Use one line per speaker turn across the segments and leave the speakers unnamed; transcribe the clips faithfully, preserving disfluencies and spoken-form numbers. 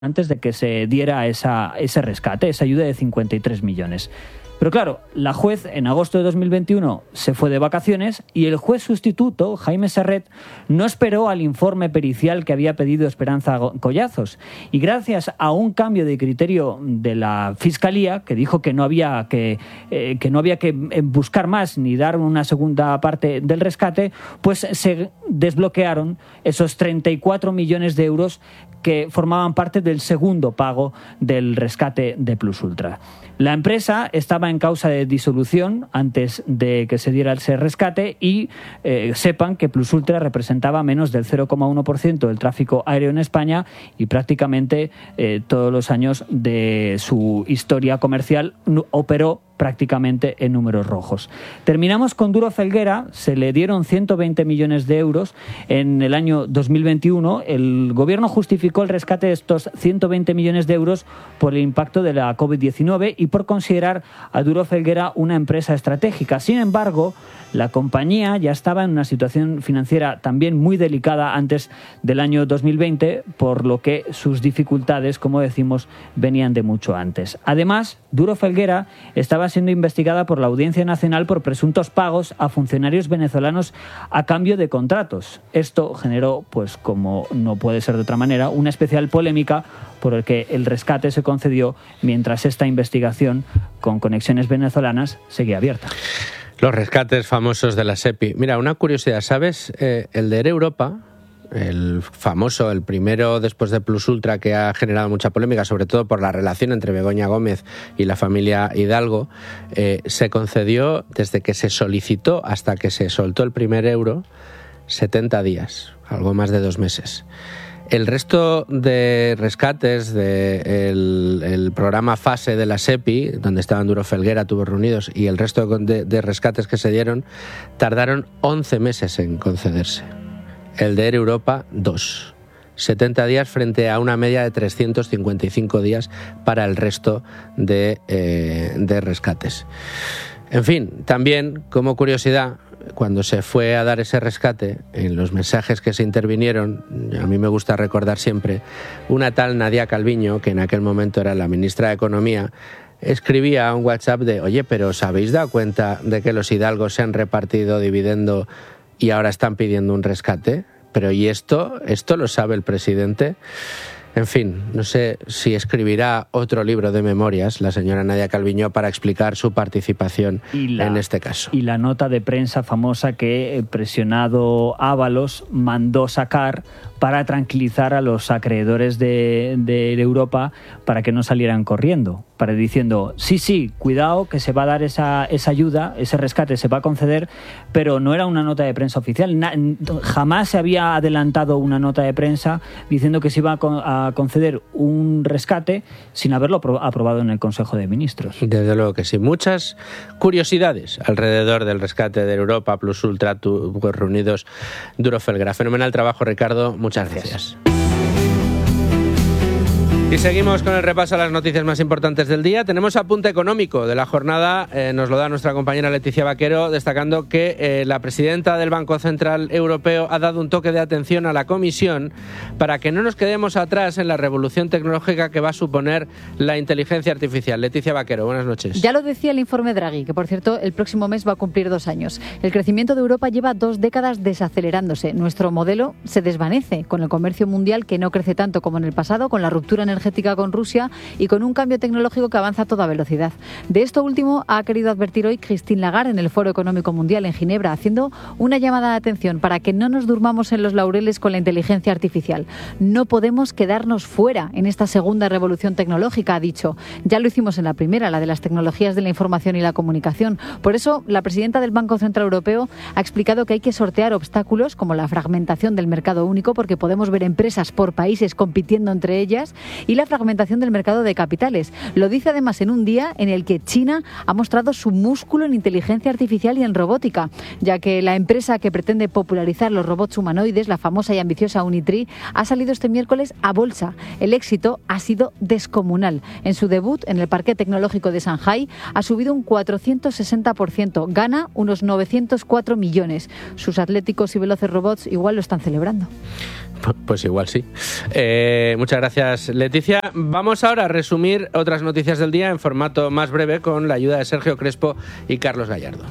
antes de que se diera esa, ese rescate, esa ayuda de cincuenta y tres millones. Pero claro, la juez en agosto de dos mil veintiuno se fue de vacaciones y el juez sustituto, Jaime Serret, no esperó al informe pericial que había pedido Esperanza Collazos. Y gracias a un cambio de criterio de la Fiscalía, que dijo que no había que, eh, que, no había que buscar más ni dar una segunda parte del rescate, pues se desbloquearon esos treinta y cuatro millones de euros que formaban parte del segundo pago del rescate de Plus Ultra. La empresa estaba en causa de disolución antes de que se diera ese rescate y eh, sepan que Plus Ultra representaba menos del cero coma uno por ciento del tráfico aéreo en España y prácticamente eh, todos los años de su historia comercial operó prácticamente en números rojos. Terminamos con Duro Felguera, se le dieron ciento veinte millones de euros en el año dos mil veintiuno. El gobierno justificó el rescate de estos ciento veinte millones de euros por el impacto de la covid diecinueve y por considerar a Duro Felguera una empresa estratégica. Sin embargo, la compañía ya estaba en una situación financiera también muy delicada antes del año dos mil veinte, por lo que sus dificultades, como decimos, venían de mucho antes. Además, Duro Felguera estaba siendo investigada por la Audiencia Nacional por presuntos pagos a funcionarios venezolanos a cambio de contratos. Esto generó, pues como no puede ser de otra manera, una especial polémica por el que el rescate se concedió mientras esta investigación con conexiones venezolanas seguía abierta.
Los rescates famosos de la SEPI. Mira, una curiosidad, ¿sabes? Eh, el de Air Europa, el famoso, el primero después de Plus Ultra, que ha generado mucha polémica, sobre todo por la relación entre Begoña Gómez y la familia Hidalgo, eh, se concedió desde que se solicitó hasta que se soltó el primer euro, setenta días, algo más de dos meses. El resto de rescates del el programa Fase de la SEPI, donde estaban Duro Felguera, Tubos Reunidos, y el resto de, de rescates que se dieron, tardaron once meses en concederse. El de Air Europa, dos. setenta días frente a una media de trescientos cincuenta y cinco días para el resto de, eh, de rescates. En fin, también, como curiosidad, cuando se fue a dar ese rescate, en los mensajes que se intervinieron, a mí me gusta recordar siempre, una tal Nadia Calviño, que en aquel momento era la ministra de Economía, escribía un WhatsApp de: oye, pero ¿os habéis dado cuenta de que los hidalgos se han repartido dividendo y ahora están pidiendo un rescate? Pero ¿y esto? ¿Esto lo sabe el presidente? En fin, no sé si escribirá otro libro de memorias la señora Nadia Calviño para explicar su participación la, en este caso.
Y la nota de prensa famosa que el presionado Ábalos mandó sacar para tranquilizar a los acreedores de, de Europa para que no salieran corriendo, para diciendo, sí, sí, cuidado que se va a dar esa, esa ayuda, ese rescate se va a conceder, pero no era una nota de prensa oficial. Na, jamás se había adelantado una nota de prensa diciendo que se iba a, a conceder un rescate sin haberlo apro- aprobado en el Consejo de Ministros.
Desde luego que sí. Muchas curiosidades alrededor del rescate de Europa, Plus Ultra, Tubos Reunidos, Duro Felguera. Fenomenal trabajo, Ricardo. Muchas gracias. Y seguimos con el repaso a las noticias más importantes del día. Tenemos apunte económico de la jornada, eh, nos lo da nuestra compañera Leticia Vaquero, destacando que eh, la presidenta del Banco Central Europeo ha dado un toque de atención a la Comisión para que no nos quedemos atrás en la revolución tecnológica que va a suponer la inteligencia artificial. Leticia Vaquero, buenas noches.
Ya lo decía el informe Draghi, que por cierto el próximo mes va a cumplir dos años. El crecimiento de Europa lleva dos décadas desacelerándose. Nuestro modelo se desvanece con el comercio mundial que no crece tanto como en el pasado, con la ruptura energética con Rusia y con un cambio tecnológico que avanza a toda velocidad. De esto último ha querido advertir hoy Christine Lagarde en el Foro Económico Mundial en Ginebra, haciendo una llamada de atención para que no nos durmamos en los laureles con la inteligencia artificial. No podemos quedarnos fuera en esta segunda revolución tecnológica, ha dicho. Ya lo hicimos en la primera, la de las tecnologías de la información y la comunicación. Por eso, la presidenta del Banco Central Europeo ha explicado que hay que sortear obstáculos como la fragmentación del mercado único, porque podemos ver empresas por países compitiendo entre ellas, y la fragmentación del mercado de capitales. Lo dice además en un día en el que China ha mostrado su músculo en inteligencia artificial y en robótica, ya que la empresa que pretende popularizar los robots humanoides, la famosa y ambiciosa Unitree, ha salido este miércoles a bolsa. El éxito ha sido descomunal. En su debut en el Parque Tecnológico de Shanghái ha subido un cuatrocientos sesenta por ciento, gana unos novecientos cuatro millones. Sus atléticos y veloces robots igual lo están celebrando.
Pues igual sí. Eh, muchas gracias, Leticia. Vamos ahora a resumir otras noticias del día en formato más breve con la ayuda de Sergio Crespo y Carlos Gallardo.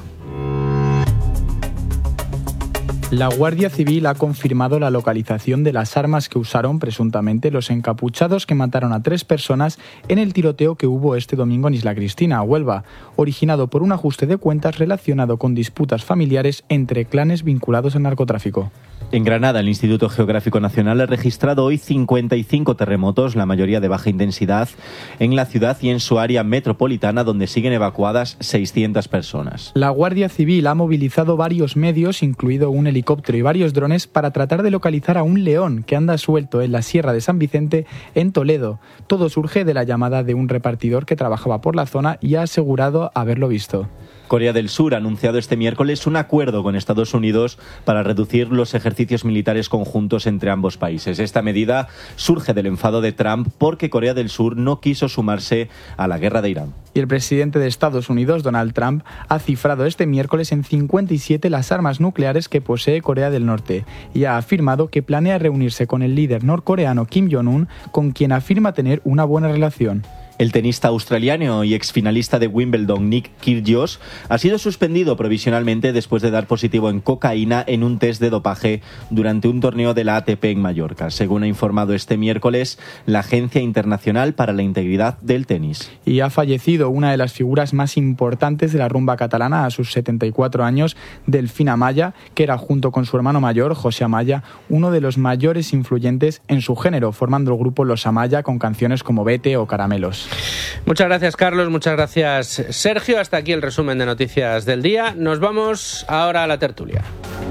La Guardia Civil ha confirmado la localización de las armas que usaron presuntamente los encapuchados que mataron a tres personas en el tiroteo que hubo este domingo en Isla Cristina, Huelva, originado por un ajuste de cuentas relacionado con disputas familiares entre clanes vinculados al narcotráfico.
En Granada, el Instituto Geográfico Nacional ha registrado hoy cincuenta y cinco terremotos, la mayoría de baja intensidad, en la ciudad y en su área metropolitana, donde siguen evacuadas seiscientas personas.
La Guardia Civil ha movilizado varios medios, incluido un helicóptero y varios drones, para tratar de localizar a un león que anda suelto en la Sierra de San Vicente, en Toledo. Todo surge de la llamada de un repartidor que trabajaba por la zona y ha asegurado haberlo visto.
Corea del Sur ha anunciado este miércoles un acuerdo con Estados Unidos para reducir los ejercicios militares conjuntos entre ambos países. Esta medida surge del enfado de Trump porque Corea del Sur no quiso sumarse a la guerra de Irán.
Y el presidente de Estados Unidos, Donald Trump, ha cifrado este miércoles en cincuenta y siete las armas nucleares que posee Corea del Norte y ha afirmado que planea reunirse con el líder norcoreano Kim Jong-un, con quien afirma tener una buena relación.
El tenista australiano y exfinalista de Wimbledon, Nick Kyrgios, ha sido suspendido provisionalmente después de dar positivo en cocaína en un test de dopaje durante un torneo de la A T P en Mallorca, según ha informado este miércoles la Agencia Internacional para la Integridad del Tenis.
Y ha fallecido una de las figuras más importantes de la rumba catalana a sus setenta y cuatro años, Delfín Amaya, que era, junto con su hermano mayor, José Amaya, uno de los mayores influyentes en su género, formando el grupo Los Amaya con canciones como Vete o Caramelos.
Muchas gracias, Carlos. Muchas gracias, Sergio. Hasta aquí el resumen de noticias del día. Nos vamos ahora a la tertulia.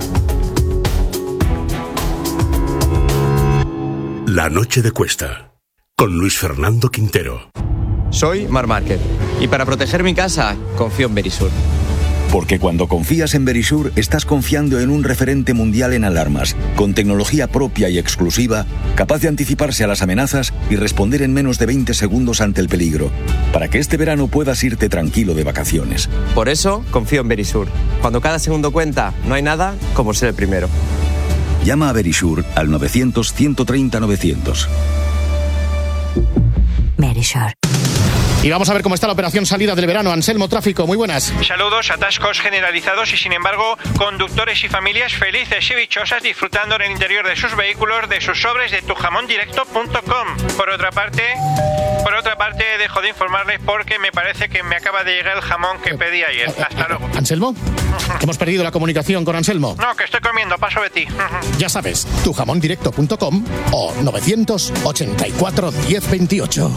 La noche de Cuesta, con Luis Fernando Quintero.
Soy Marc Márquez y para proteger mi casa confío en Verisur.
Porque cuando confías en Verisur, estás confiando en un referente mundial en alarmas, con tecnología propia y exclusiva, capaz de anticiparse a las amenazas y responder en menos de veinte segundos ante el peligro, para que este verano puedas irte tranquilo de vacaciones.
Por eso confío en Verisur. Cuando cada segundo cuenta, no hay nada como ser el primero.
Llama a Verisur al novecientos, ciento treinta, novecientos.
Verisur. Y vamos a ver cómo está la operación salida del verano. Anselmo, tráfico, muy buenas.
Saludos, atascos generalizados y sin embargo conductores y familias felices y dichosas disfrutando en el interior de sus vehículos de sus sobres de tu jamón directo punto com. Por otra parte, por otra parte dejo de informarles porque me parece que me acaba de llegar el jamón que pedí ayer. Hasta luego.
¿Anselmo? Hemos perdido la comunicación con Anselmo.
No, que estoy comiendo, paso de ti.
Ya sabes, tu jamón directo punto com o novecientos ochenta y cuatro, diez veintiocho.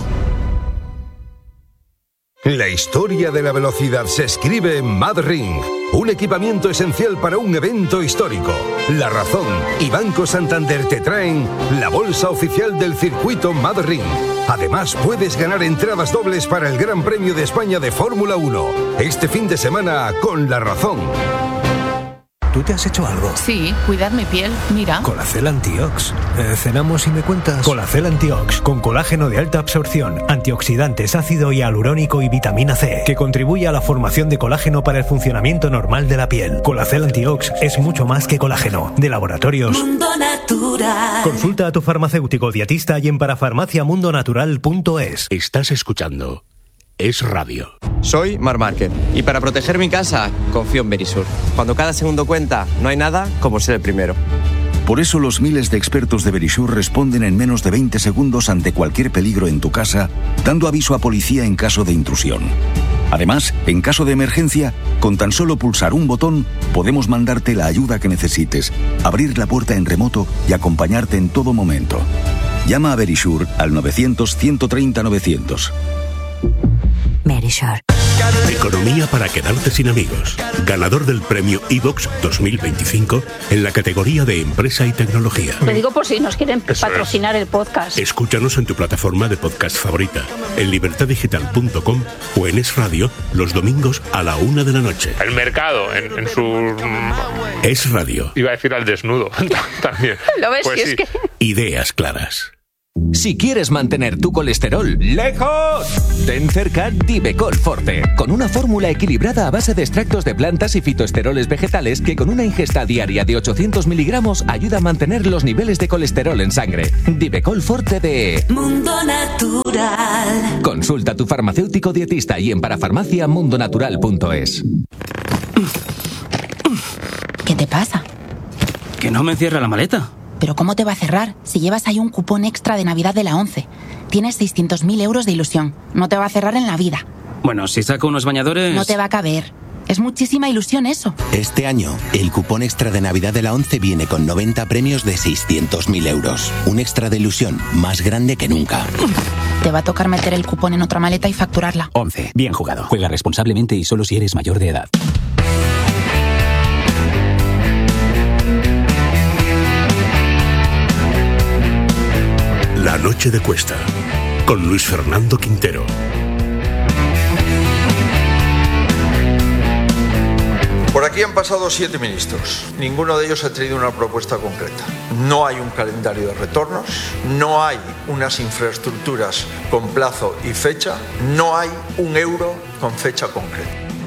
La historia de la velocidad se escribe en MadRing, un equipamiento esencial para un evento histórico. La Razón y Banco Santander te traen la bolsa oficial del circuito MadRing. Además, puedes ganar entradas dobles para el Gran Premio de España de Fórmula uno, este fin de semana con La Razón.
¿Tú te has hecho algo?
Sí, cuidar mi piel, mira.
Colacel Antiox. Eh, ¿Cenamos y me cuentas? Colacel Antiox, con colágeno de alta absorción, antioxidantes, ácido hialurónico y vitamina C, que contribuye a la formación de colágeno para el funcionamiento normal de la piel. Colacel Antiox es mucho más que colágeno. De Laboratorios
Mundo Natural.
Consulta a tu farmacéutico dietista y en parafarmacia mundo natural punto es.
Estás escuchando Es Radio.
Soy Marc Márquez y para proteger mi casa confío en Verisur. Cuando cada segundo cuenta, no hay nada como ser el primero.
Por eso los miles de expertos de Verisur responden en menos de veinte segundos ante cualquier peligro en tu casa, dando aviso a policía en caso de intrusión. Además, en caso de emergencia, con tan solo pulsar un botón, podemos mandarte la ayuda que necesites, abrir la puerta en remoto y acompañarte en todo momento. Llama a Verisur al novecientos, ciento treinta, novecientos.
Verisur.
Economía para quedarte sin amigos. Ganador del premio iVox dos mil veinticinco en la categoría de Empresa y Tecnología.
Lo digo por si nos quieren patrocinar el podcast.
Escúchanos en tu plataforma de podcast favorita, en libertad digital punto com o en Es Radio los domingos a la una de la noche.
El mercado en, en su...
Es Radio.
Iba a decir al desnudo también.
¿Lo ves?
Pues
si
sí.
es que...
Ideas claras.
Si quieres mantener tu colesterol lejos, ten cerca Divecol Forte, con una fórmula equilibrada a base de extractos de plantas y fitoesteroles vegetales que con una ingesta diaria de ochocientos miligramos ayuda a mantener los niveles de colesterol en sangre. Divecol Forte de
Mundo Natural.
Consulta a tu farmacéutico dietista y en parafarmacia mundonatural punto es.
¿Qué te pasa?
Que no me cierra la maleta.
¿Pero cómo te va a cerrar si llevas ahí un cupón extra de Navidad de la ONCE? Tienes seiscientos mil euros de ilusión. No te va a cerrar en la vida.
Bueno, si saco unos bañadores...
No te va a caber. Es muchísima ilusión eso.
Este año, el cupón extra de Navidad de la ONCE viene con noventa premios de seiscientos mil euros. Un extra de ilusión más grande que nunca.
Te va a tocar meter el cupón en otra maleta y facturarla.
ONCE. Bien jugado. Juega responsablemente y solo si eres mayor de edad.
La noche de Cuesta, con Luis Fernando Quintero.
Por aquí han pasado siete ministros. Ninguno de ellos ha tenido una propuesta concreta. No hay un calendario de retornos, no hay unas infraestructuras con plazo y fecha, no hay un euro con fecha concreta.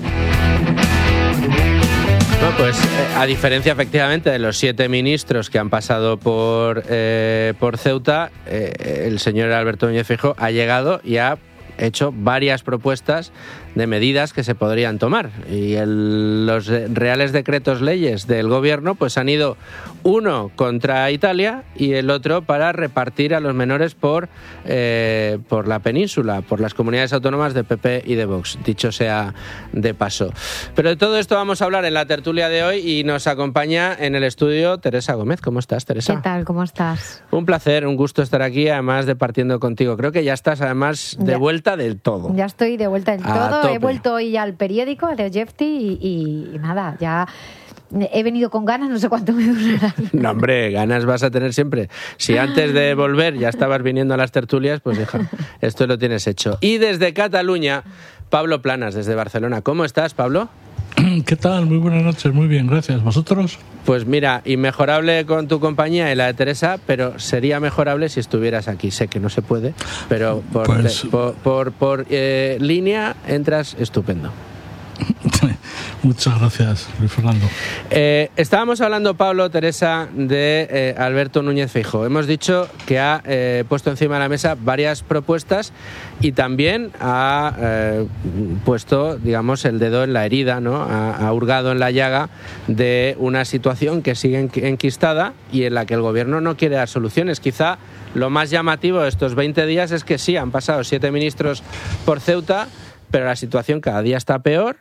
No, pues eh, a diferencia efectivamente de los siete ministros que han pasado por, eh, por Ceuta, eh, el señor Alberto Núñez Feijóo ha llegado y ha hecho varias propuestas de medidas que se podrían tomar. Y el, los reales decretos leyes del gobierno pues han ido uno contra Italia y el otro para repartir a los menores por, eh, por la península, por las comunidades autónomas de P P y de Vox, dicho sea de paso. Pero de todo esto vamos a hablar en la tertulia de hoy y nos acompaña en el estudio Teresa Gómez. ¿Cómo estás, Teresa?
¿Qué tal? ¿Cómo estás?
Un placer, un gusto estar aquí, además de partiendo contigo. Creo que ya estás además de
ya.
vuelta del todo.
Ya estoy de vuelta del
A
todo.
tope.
He vuelto hoy al periódico, a The Objective y, y, y nada, ya he venido con ganas, no sé cuánto me durará.
No, hombre, ganas vas a tener siempre. Si antes de volver ya estabas viniendo a las tertulias, pues deja, esto lo tienes hecho. Y desde Cataluña, Pablo Planas, desde Barcelona. ¿Cómo estás, Pablo?
¿Qué tal? Muy buenas noches, muy bien, gracias. ¿Vosotros?
Pues mira, inmejorable con tu compañía y la de Teresa, pero sería mejorable si estuvieras aquí. Sé que no se puede, pero por,
Pues-
te- por, por, por, eh, línea entras estupendo.
Muchas gracias, Luis Fernando.
Eh, estábamos hablando, Pablo, Teresa, de eh, Alberto Núñez Feijóo. Hemos dicho que ha eh, puesto encima de la mesa varias propuestas y también ha eh, puesto, digamos, el dedo en la herida, ¿no? Ha, ha hurgado en la llaga de una situación que sigue enqu- enquistada y en la que el gobierno no quiere dar soluciones. Quizá lo más llamativo de estos veinte días es que sí, han pasado siete ministros por Ceuta, pero la situación cada día está peor.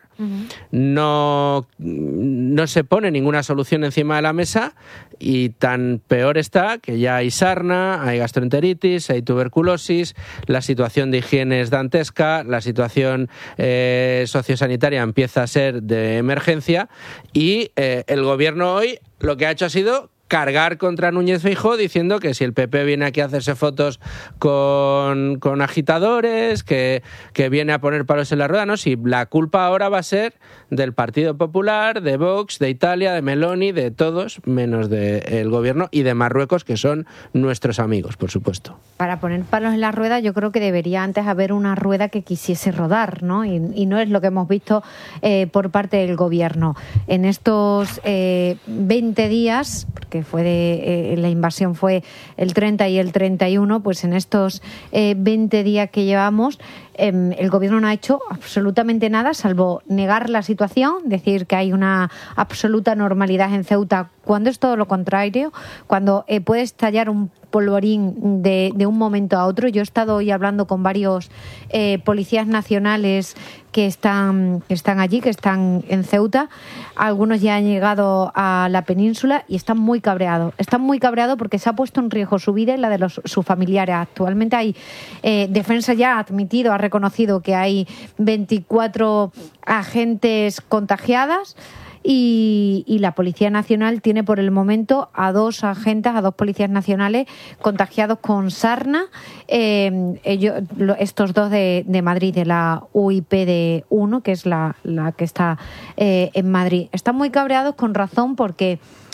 No, no se pone ninguna solución encima de la mesa y tan peor está que ya hay sarna, hay gastroenteritis, hay tuberculosis, la situación de higiene es dantesca, la situación eh, sociosanitaria empieza a ser de emergencia y eh, el gobierno hoy lo que ha hecho ha sido cargar contra Núñez Feijóo diciendo que si el P P viene aquí a hacerse fotos con, con agitadores, que, que viene a poner palos en la rueda, ¿no? Si la culpa ahora va a ser del Partido Popular, de Vox, de Italia, de Meloni, de todos, menos del gobierno y de Marruecos, que son nuestros amigos, por supuesto.
Para poner palos en la rueda, yo creo que debería antes haber una rueda que quisiese rodar, ¿no? Y, y no es lo que hemos visto eh, por parte del gobierno. En estos eh, veinte días, porque fue de, eh, la invasión fue el treinta y el treinta y uno, pues en estos eh, veinte días que llevamos, eh, el gobierno no ha hecho absolutamente nada, salvo negar la situación, decir que hay una absoluta normalidad en Ceuta, cuando es todo lo contrario, cuando eh, puede estallar un polvorín de, de un momento a otro. Yo he estado hoy hablando con varios eh, policías nacionales que están, que están allí, que están en Ceuta. Algunos ya han llegado a la península y están muy cabreados. Están muy cabreados porque se ha puesto en riesgo su vida y la de los, sus familiares. Actualmente hay eh, Defensa ya ha admitido, ha reconocido que hay veinticuatro agentes contagiadas. Y, y la Policía Nacional tiene por el momento a dos agentes, a dos policías nacionales contagiados con sarna. Eh, ellos, lo, estos dos de, de Madrid, de la U I P D uno, que es la, la que está eh, en Madrid. Están muy cabreados con razón porque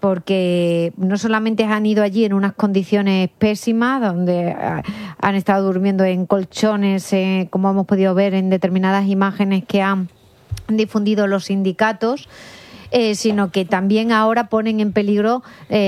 porque no solamente han ido allí en unas condiciones pésimas, donde han estado durmiendo en colchones, eh, como hemos podido ver en determinadas imágenes que han difundido los sindicatos, Eh, sino que también ahora ponen en peligro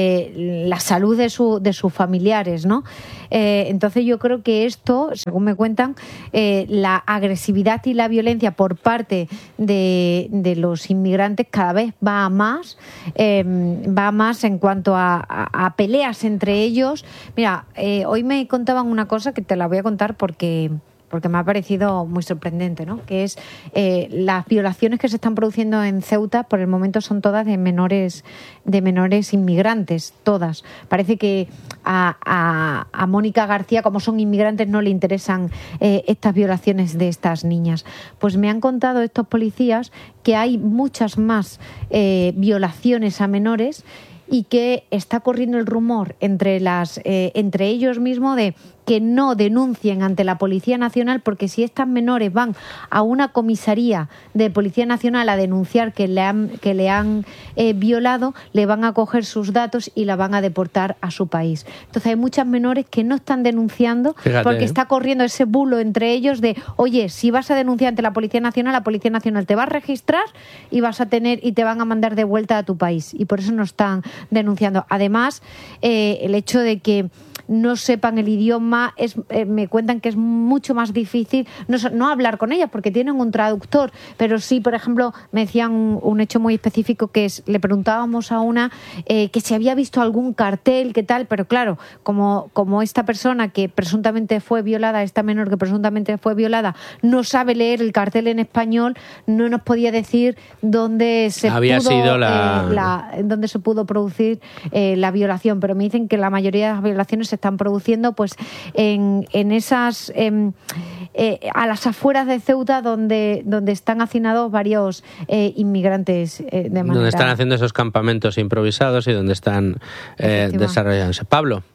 eh, la salud de, su, de sus familiares, ¿no? Eh, entonces yo creo que esto, según me cuentan, eh, la agresividad y la violencia por parte de, de los inmigrantes cada vez va a más, eh, va a más en cuanto a, a, a peleas entre ellos. Mira, eh, hoy me contaban una cosa que te la voy a contar porque... porque me ha parecido muy sorprendente, ¿no? Que es eh, las violaciones que se están produciendo en Ceuta, por el momento son todas de menores de menores inmigrantes, todas. Parece que a, a, a Mónica García, como son inmigrantes, no le interesan eh, estas violaciones de estas niñas. Pues me han contado estos policías que hay muchas más eh, violaciones a menores y que está corriendo el rumor entre las eh, entre ellos mismos de que no denuncien ante la Policía Nacional, porque si estas menores van a una comisaría de Policía Nacional a denunciar que le han, que le han eh, violado, le van a coger sus datos y la van a deportar a su país. Entonces hay muchas menores que no están denunciando. Fíjate, porque está corriendo ese bulo entre ellos de, oye, si vas a denunciar ante la Policía Nacional, la Policía Nacional te va a registrar y vas a tener y te van a mandar de vuelta a tu país. Y por eso no están denunciando. Además, eh, el hecho de que no sepan el idioma, es, eh, me cuentan que es mucho más difícil no, no hablar con ellas porque tienen un traductor, pero sí, por ejemplo, me decían un, un hecho muy específico que es, le preguntábamos a una eh, que si había visto algún cartel, qué tal, pero claro, como, como esta persona que presuntamente fue violada, esta menor que presuntamente fue violada, no sabe leer el cartel en español, no nos podía decir dónde se
había
pudo
sido la...
Eh, la, dónde se pudo producir eh, la violación, pero me dicen que la mayoría de las violaciones se están produciendo pues en, en esas eh, eh, a las afueras de Ceuta donde, donde están hacinados varios eh, inmigrantes eh, de manera...
Donde están haciendo esos campamentos improvisados y donde están eh, desarrollándose. Pablo.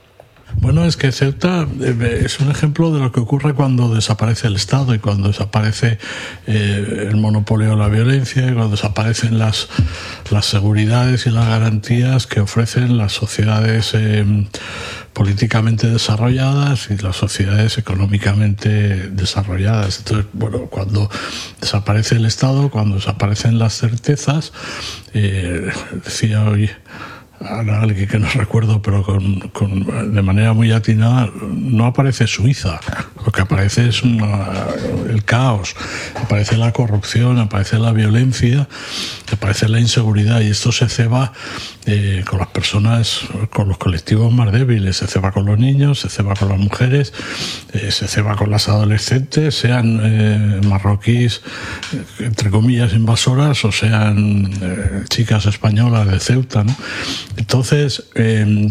Bueno, es que Ceuta es un ejemplo de lo que ocurre cuando desaparece el Estado y cuando desaparece eh, el monopolio de la violencia y cuando desaparecen las, las seguridades y las garantías que ofrecen las sociedades eh, políticamente desarrolladas y las sociedades económicamente desarrolladas. Entonces, bueno, cuando desaparece el Estado, cuando desaparecen las certezas, eh, decía hoy ahora alguien que no recuerdo, pero con, con, de manera muy atinada, no aparece Suiza. Lo que aparece es una, el caos, aparece la corrupción, aparece la violencia, aparece la inseguridad, y esto se ceba eh, con las personas, con los colectivos más débiles, se ceba con los niños, se ceba con las mujeres, eh, se ceba con las adolescentes, sean eh, marroquíes, entre comillas, invasoras, o sean eh, chicas españolas de Ceuta, ¿no? Entonces, eh,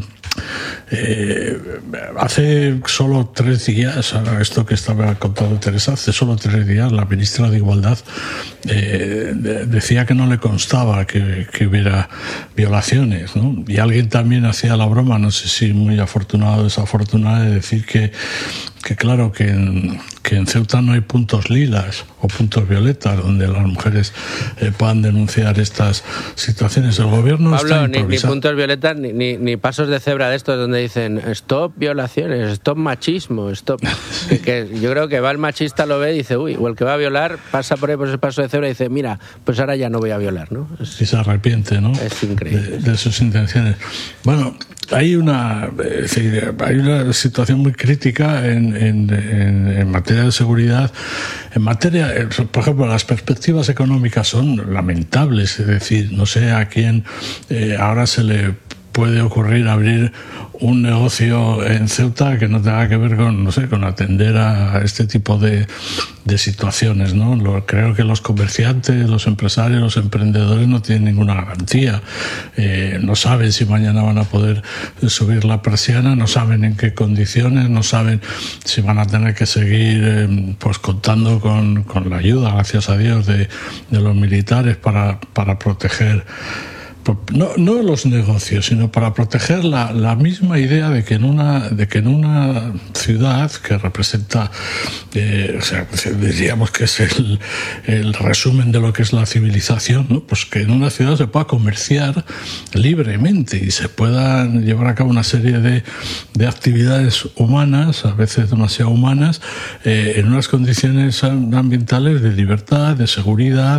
eh, hace solo tres días, ahora esto que estaba contando Teresa, hace solo tres días la ministra de Igualdad eh, de, decía que no le constaba que, que hubiera violaciones, ¿no? Y alguien también hacía la broma, no sé si muy afortunado o desafortunado, de decir que que claro, que en, que en Ceuta no hay puntos lilas o puntos violetas donde las mujeres eh, puedan denunciar estas situaciones. El gobierno
Pablo,
está
ni,
improvisando.
ni puntos violetas ni, ni, ni pasos de cebra de estos donde dicen stop violaciones, stop machismo, stop... que, que yo creo que va el machista, lo ve y dice, uy, o el que va a violar pasa por ahí por ese paso de cebra y dice, mira, pues ahora ya no voy a violar, ¿no? Es,
y se arrepiente, ¿no?
Es increíble.
De, de sus intenciones. Bueno, hay una, es decir, hay una situación muy crítica en, en, en, en materia de seguridad. En materia, por ejemplo, las perspectivas económicas son lamentables. Es decir, no sé a quién eh, ahora se le puede ocurrir abrir un negocio en Ceuta que no tenga que ver con, no sé, con atender a este tipo de, de situaciones, ¿no? Lo, creo que los comerciantes, los empresarios, los emprendedores no tienen ninguna garantía. Eh, no saben si mañana van a poder subir la persiana, no saben en qué condiciones, no saben si van a tener que seguir eh, pues contando con, con la ayuda, gracias a Dios, de, de los militares para, para proteger no, no los negocios, sino para proteger la, la misma idea de que en una, de que en una ciudad que representa, eh, o sea, diríamos que es el, el resumen de lo que es la civilización, ¿no? Pues que en una ciudad se pueda comerciar libremente y se puedan llevar a cabo una serie de, de actividades humanas, a veces demasiado humanas, eh, en unas condiciones ambientales de libertad, de seguridad,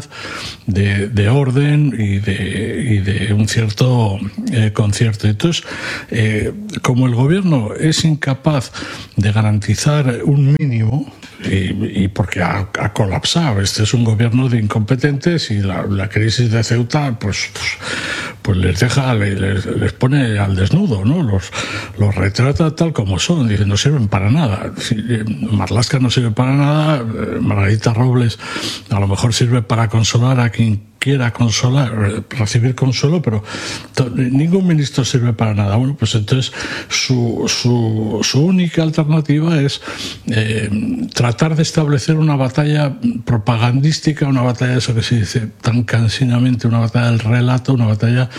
de, de orden y de, y de un cierto eh, concierto. Entonces, eh, como el gobierno es incapaz de garantizar un mínimo, y, y porque ha, ha colapsado, este es un gobierno de incompetentes y la, la crisis de Ceuta pues, pues, pues les deja, les, les pone al desnudo, ¿no? Los, los retrata tal como son, dicen, no sirven para nada. Marlaska no sirve para nada, Margarita Robles a lo mejor sirve para consolar a quien quiera consolar, recibir consuelo, pero to, ningún ministro sirve para nada. Bueno, pues entonces su, su, su única alternativa es eh, tratar de establecer una batalla propagandística, una batalla de eso que se dice tan cansinamente, una batalla del relato, una batalla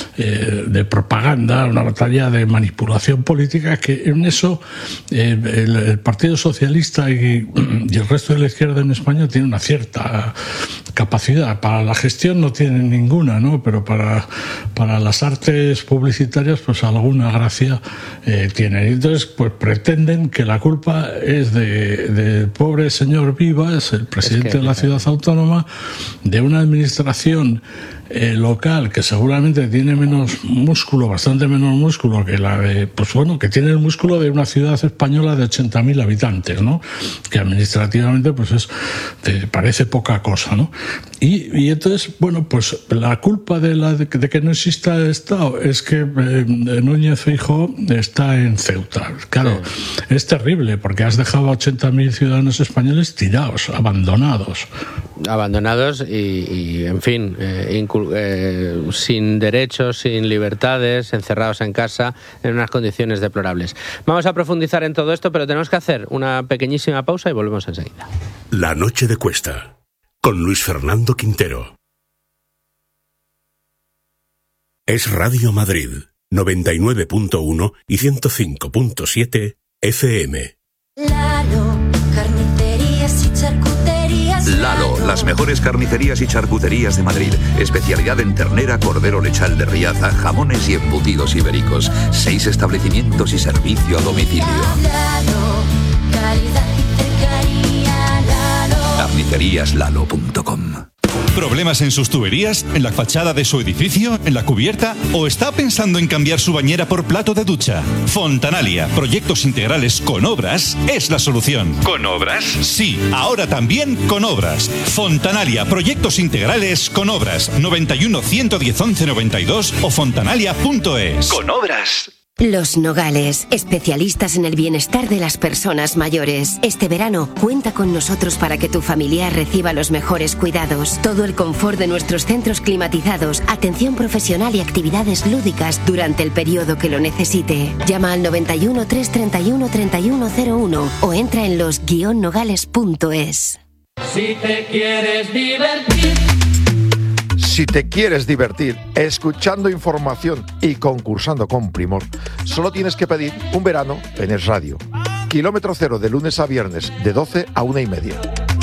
eh, de propaganda, una batalla de manipulación política, que en eso eh, el, el Partido Socialista y, y el resto de la izquierda en España tiene una cierta capacidad. Para la gestión no tienen ninguna, ¿no? Pero para, para las artes publicitarias pues alguna gracia eh, tienen. Entonces pues pretenden que la culpa es de, de pobre señor Vivas, el presidente es que, de la ciudad autónoma, de una administración eh, local que seguramente tiene menos músculo, bastante menos músculo que la de, pues bueno, que tiene el músculo de una ciudad española de ochenta mil habitantes, ¿no? Que administrativamente pues es, te parece poca cosa, ¿no? Y, y entonces, bueno, pues la culpa de, la, de, de que no exista Estado es que eh, Núñez Feijóo está en Ceuta. Claro, sí. Es terrible porque has dejado a ochenta mil ciudadanos españoles tirados, abandonados.
Abandonados y, y en fin, eh, incul- eh, sin derechos, sin libertades, encerrados en casa, en unas condiciones deplorables. Vamos a profundizar en todo esto, pero tenemos que hacer una pequeñísima pausa y volvemos enseguida.
La noche de Cuesta, con Luis Fernando Quintero. Es Radio Madrid, noventa y nueve punto uno y ciento cinco punto siete F M.
Lalo, carnicerías y charcuterías.
Lalo, las mejores carnicerías y charcuterías de Madrid. Especialidad en ternera, cordero lechal de Riaza, jamones y embutidos ibéricos. Seis establecimientos y servicio a domicilio.
Lalo, calidad y cercanía. Lalo.
carnicerías lalo punto com.
¿Problemas en sus tuberías? ¿En la fachada de su edificio? ¿En la cubierta? ¿O está pensando en cambiar su bañera por plato de ducha? Fontanalia, proyectos integrales con obras, es la solución. ¿Con obras? Sí, ahora también con obras. Fontanalia, proyectos integrales con obras. noventa y uno, ciento diez, once, noventa y dos o fontanalia punto es.
Con obras.
Los Nogales, especialistas en el bienestar de las personas mayores. Este verano, cuenta con nosotros para que tu familiar reciba los mejores cuidados. Todo el confort de nuestros centros climatizados, atención profesional y actividades lúdicas durante el periodo que lo necesite. Llama al noventa y uno, trescientos treinta y uno, treinta y uno cero uno o entra en los guion nogales punto es.
Si te quieres divertir.
Si te quieres divertir escuchando información y concursando con Primor, solo tienes que pedir un verano en Es Radio. Kilómetro cero de lunes a viernes, de doce a una y media.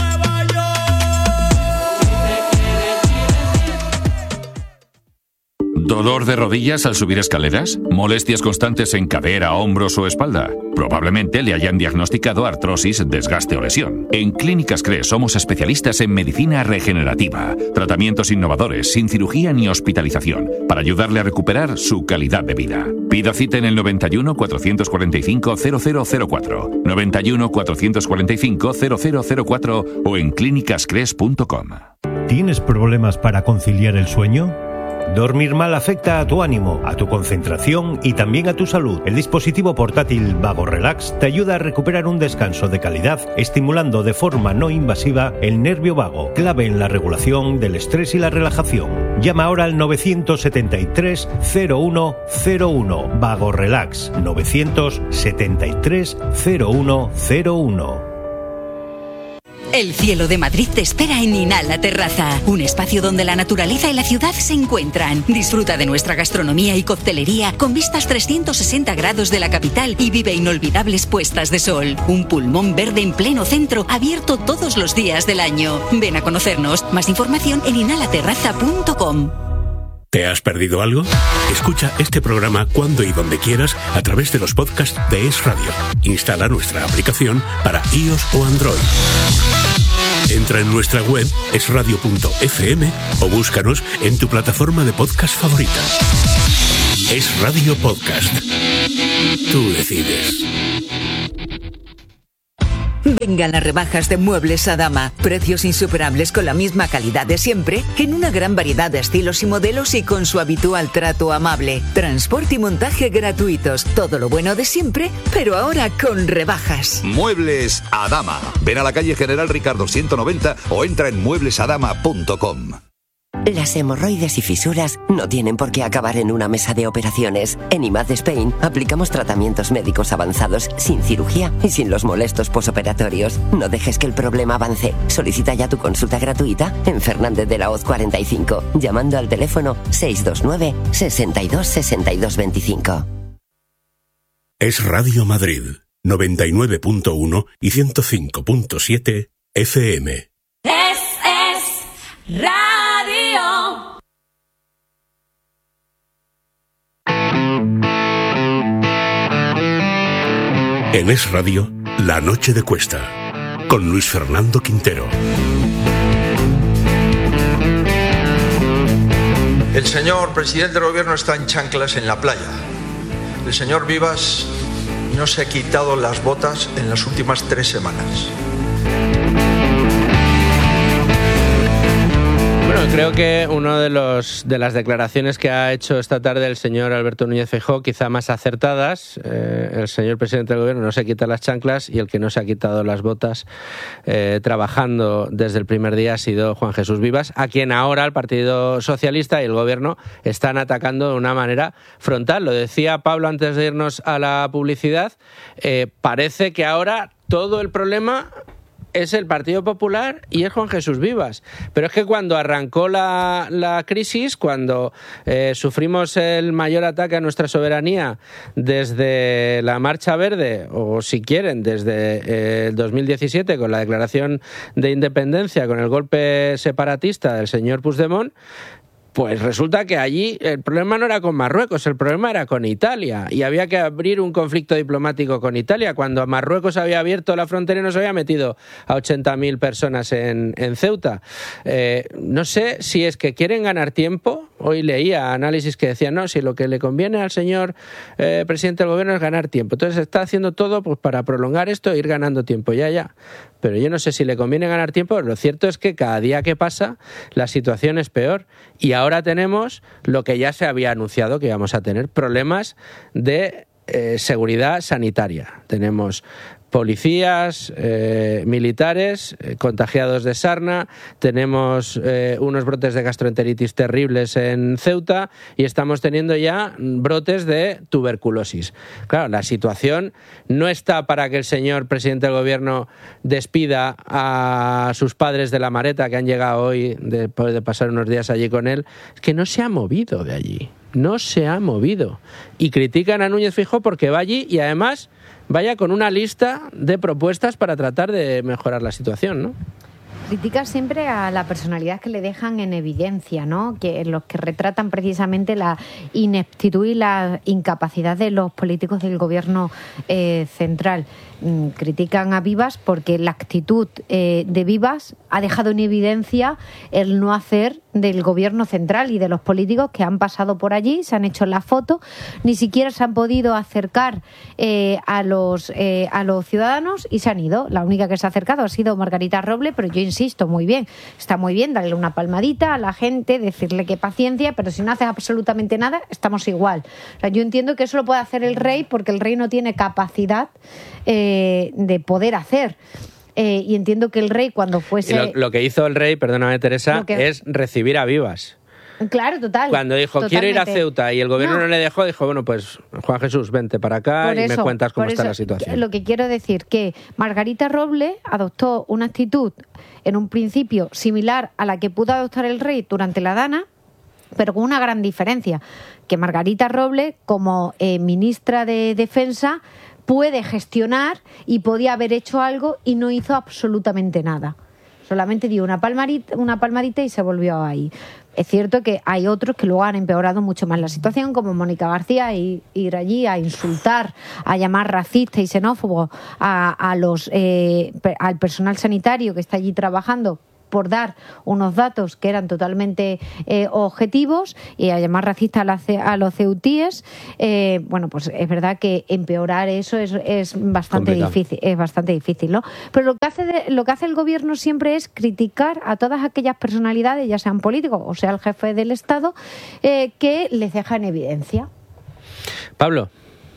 ¿Dolor de rodillas al subir escaleras? ¿Molestias constantes en cadera, hombros o espalda? Probablemente le hayan diagnosticado artrosis, desgaste o lesión. En Clínicas CRES somos especialistas en medicina regenerativa. Tratamientos innovadores, sin cirugía ni hospitalización, para ayudarle a recuperar su calidad de vida. Pida cita en el noventa y uno, cuatrocientos cuarenta y cinco, cero cero cero cuatro, noventa y uno, cuatrocientos cuarenta y cinco, cero cero cero cuatro o en clínicas cres punto com.
¿Tienes problemas para conciliar el sueño? Dormir mal afecta a tu ánimo, a tu concentración y también a tu salud. El dispositivo portátil Vago Relax te ayuda a recuperar un descanso de calidad, estimulando de forma no invasiva el nervio vago, clave en la regulación del estrés y la relajación. Llama ahora al novecientos setenta y tres, cero uno cero uno. Vago Relax, novecientos setenta y tres, cero uno cero uno.
El cielo de Madrid te espera en Inhala Terraza, un espacio donde la naturaleza y la ciudad se encuentran. Disfruta de nuestra gastronomía y coctelería con vistas trescientos sesenta grados de la capital y vive inolvidables puestas de sol. Un pulmón verde en pleno centro, abierto todos los días del año. Ven a conocernos. Más información en inhala terraza punto com.
¿Te has perdido algo? Escucha este programa cuando y donde quieras a través de los podcasts de Es Radio. Instala nuestra aplicación para iOS o Android. Entra en nuestra web es radio punto efe eme o búscanos en tu plataforma de podcast favorita. Es Radio Podcast. Tú decides.
Vengan las rebajas de Muebles Adama. Precios insuperables con la misma calidad de siempre, en una gran variedad de estilos y modelos y con su habitual trato amable. Transporte y montaje gratuitos. Todo lo bueno de siempre, pero ahora con rebajas.
Muebles Adama. Ven a la calle General Ricardo ciento noventa o entra en muebles adama punto com.
Las hemorroides y fisuras no tienen por qué acabar en una mesa de operaciones. En I M A D Spain aplicamos tratamientos médicos avanzados sin cirugía y sin los molestos posoperatorios. No dejes que el problema avance. Solicita ya tu consulta gratuita en Fernández de la Hoz cuarenta y cinco, llamando al teléfono seis dos nueve, sesenta y dos, sesenta y dos veinticinco.
Es Radio Madrid, noventa y nueve punto uno y ciento cinco punto siete F M.
Es, es Radio.
En Es Radio, La Noche de Cuesta, con Luis Fernando Quintero.
El señor presidente del gobierno está en chanclas en la playa. El señor Vivas no se ha quitado las botas en las últimas tres semanas.
Bueno, creo que una de los de las declaraciones que ha hecho esta tarde el señor Alberto Núñez Feijóo, quizá más acertadas, eh, el señor presidente del gobierno no se quita las chanclas y el que no se ha quitado las botas eh, trabajando desde el primer día ha sido Juan Jesús Vivas, a quien ahora el Partido Socialista y el gobierno están atacando de una manera frontal. Lo decía Pablo antes de irnos a la publicidad, eh, parece que ahora todo el problema es el Partido Popular y es Juan Jesús Vivas. Pero es que cuando arrancó la, la crisis, cuando eh, sufrimos el mayor ataque a nuestra soberanía desde la Marcha Verde, o si quieren, desde eh, el dos mil diecisiete, con la declaración de independencia, con el golpe separatista del señor Puigdemont, pues resulta que allí el problema no era con Marruecos, el problema era con Italia y había que abrir un conflicto diplomático con Italia cuando Marruecos había abierto la frontera y nos había metido a ochenta mil personas en, en Ceuta. Eh, no sé si es que quieren ganar tiempo. Hoy leía análisis que decían, no, si lo que le conviene al señor eh, presidente del gobierno es ganar tiempo. Entonces está haciendo todo pues para prolongar esto e ir ganando tiempo, ya, ya. Pero yo no sé si le conviene ganar tiempo. Lo cierto es que cada día que pasa la situación es peor y ahora tenemos lo que ya se había anunciado que íbamos a tener, problemas de eh, seguridad sanitaria. Tenemos policías, eh, militares, eh, contagiados de sarna, tenemos eh, unos brotes de gastroenteritis terribles en Ceuta y estamos teniendo ya brotes de tuberculosis. Claro, la situación no está para que el señor presidente del gobierno despida a sus padres de La Mareta, que han llegado hoy después de pasar unos días allí con él, es que no se ha movido de allí, no se ha movido. Y critican a Núñez Feijóo porque va allí y además vaya con una lista de propuestas para tratar de mejorar la situación, ¿no?
Critica siempre a la personalidad que le dejan en evidencia, ¿no? Que los que retratan precisamente la ineptitud y la incapacidad de los políticos del gobierno eh, central. Mm, critican a Vivas porque la actitud eh, de Vivas ha dejado en evidencia el no hacer del gobierno central y de los políticos que han pasado por allí, se han hecho la foto, ni siquiera se han podido acercar eh, a los eh, a los ciudadanos y se han ido. La única que se ha acercado ha sido Margarita Robles, pero yo insisto, muy bien, está muy bien darle una palmadita a la gente, decirle que paciencia, pero si no haces absolutamente nada, estamos igual. O sea, yo entiendo que eso lo puede hacer el rey porque el rey no tiene capacidad eh, de poder hacer. Eh, y entiendo que el rey cuando fuese...
Lo, lo que hizo el rey, perdóname Teresa,
que...
es recibir a Vivas.
Claro, total.
Cuando dijo,
totalmente.
quiero ir a Ceuta y el gobierno no,
no
le dejó, dijo, bueno, pues Juan Jesús, vente para acá
por
y
eso,
me cuentas cómo está
eso,
la situación.
Lo que quiero decir que Margarita Robles adoptó una actitud en un principio similar a la que pudo adoptar el rey durante la Dana, pero con una gran diferencia, que Margarita Robles, como eh, ministra de Defensa, puede gestionar y podía haber hecho algo y no hizo absolutamente nada. Solamente dio una palmadita, una palmadita y se volvió ahí. Es cierto que hay otros que luego han empeorado mucho más la situación, como Mónica García, y ir allí a insultar, a llamar racista y xenófobo a, a los, eh, al personal sanitario que está allí trabajando, por dar unos datos que eran totalmente eh, objetivos, y a llamar racista a, la, a los ceutíes. Eh, bueno, pues es verdad que empeorar eso es, es bastante Complicado. difícil, es bastante difícil, ¿no? Pero lo que hace de, lo que hace el gobierno siempre es criticar a todas aquellas personalidades, ya sean políticos o sea el jefe del Estado, eh, que les deja en evidencia.
Pablo.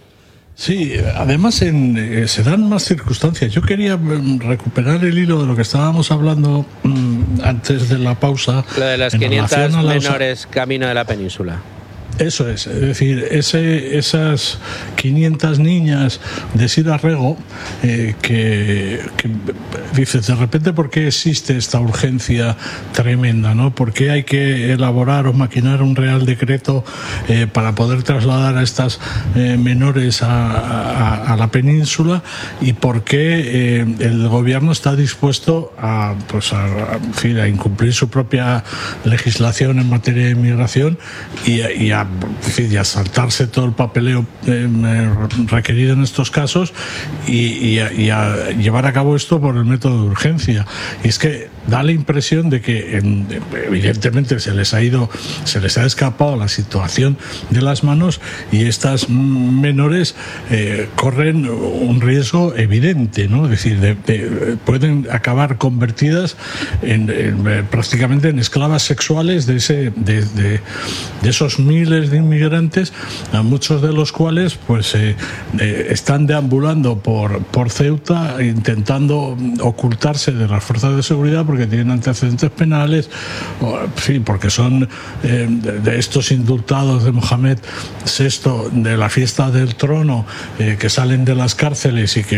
Sí, además en, eh, se dan más circunstancias. Yo quería um, recuperar el hilo de lo que estábamos hablando um, antes de la pausa.
Lo de las quinientas menores camino de la península.
Eso es, es decir, ese, esas quinientas niñas de Sira Rego, eh, que, que dices, de repente, ¿por qué existe esta urgencia tremenda? ¿No? ¿Por qué hay que elaborar o maquinar un real decreto eh, para poder trasladar a estas eh, menores a, a, a la península? ¿Y por qué eh, el gobierno está dispuesto a, pues a, a, en fin, a incumplir su propia legislación en materia de inmigración y, y a y a saltarse todo el papeleo eh, requerido en estos casos y, y, a, y a llevar a cabo esto por el método de urgencia? Y es que da la impresión de que en, evidentemente se les ha ido, se les ha escapado la situación de las manos, y estas menores eh, corren un riesgo evidente, ¿no? Es decir, de, de, pueden acabar convertidas en, en, prácticamente en esclavas sexuales de, ese, de, de, de esos miles de inmigrantes, a muchos de los cuales pues eh, eh, están deambulando por, por Ceuta intentando ocultarse de las fuerzas de seguridad porque tienen antecedentes penales, o, sí, porque son eh, de, de estos indultados de Mohamed sexto de la fiesta del trono, eh, que salen de las cárceles y que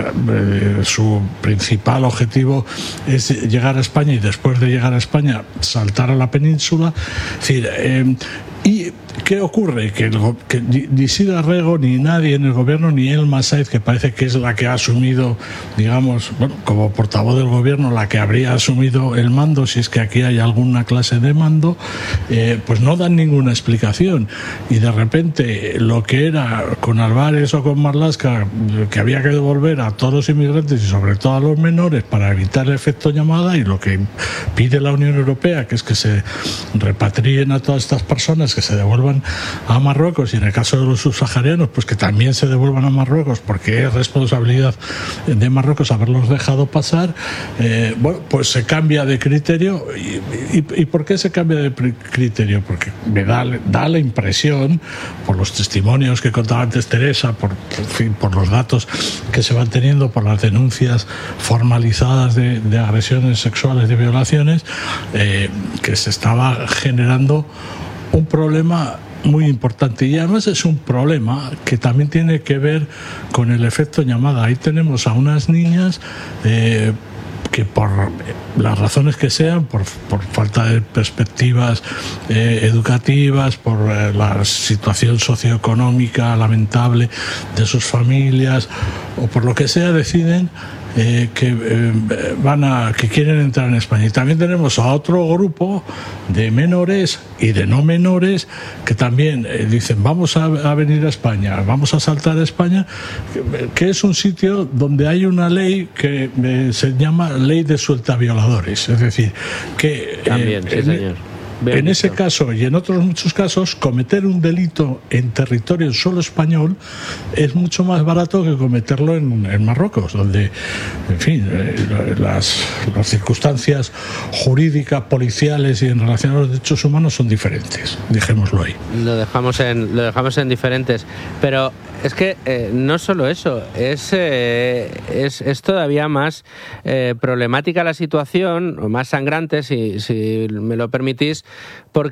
eh, su principal objetivo es llegar a España y después de llegar a España saltar a la península. Es decir, eh, ¿y qué ocurre? Que, el, que ni Sira Rego, ni nadie en el gobierno, ni Elma Said, que parece que es la que ha asumido, digamos, bueno, como portavoz del gobierno, la que habría asumido el mando, si es que aquí hay alguna clase de mando, eh, pues no dan ninguna explicación. Y de repente lo que era con Álvarez o con Marlaska, que había que devolver a todos los inmigrantes y sobre todo a los menores para evitar el efecto llamada, y lo que pide la Unión Europea, que es que se repatrien a todas estas personas, que se devuelvan a Marruecos, y en el caso de los subsaharianos pues que también se devuelvan a Marruecos, porque es responsabilidad de Marruecos haberlos dejado pasar. Eh, bueno, pues se cambia de criterio. ¿Y, y, y por qué se cambia de criterio? Porque me da, da la impresión, por los testimonios que contaba antes Teresa, por, en fin, por los datos que se van teniendo, por las denuncias formalizadas de, de agresiones sexuales, de violaciones, eh, que se estaba generando un problema muy importante. Y además es un problema que también tiene que ver con el efecto llamada. Ahí tenemos a unas niñas eh, que por las razones que sean, por, por falta de perspectivas eh, educativas, por eh, la situación socioeconómica lamentable de sus familias, o por lo que sea, deciden Eh, que eh, van a que quieren entrar en España. Y también tenemos a otro grupo de menores y de no menores que también eh, dicen vamos a, a venir a España, vamos a saltar a España, que, que es un sitio donde hay una ley que eh, se llama ley de sueltavioladores, es decir, que eh,
también, sí,
en,
señor. Bien
en
visto.
Ese caso y en otros muchos casos, cometer un delito en territorio solo español es mucho más barato que cometerlo en, en Marruecos, donde, en fin, eh, las, las circunstancias jurídicas, policiales y en relación a los derechos humanos son diferentes. Dejémoslo ahí.
Lo dejamos en, lo dejamos en diferentes. Pero es que eh, no solo eso, es, eh, es, es todavía más eh, problemática la situación, o más sangrante, si, si me lo permitís, porque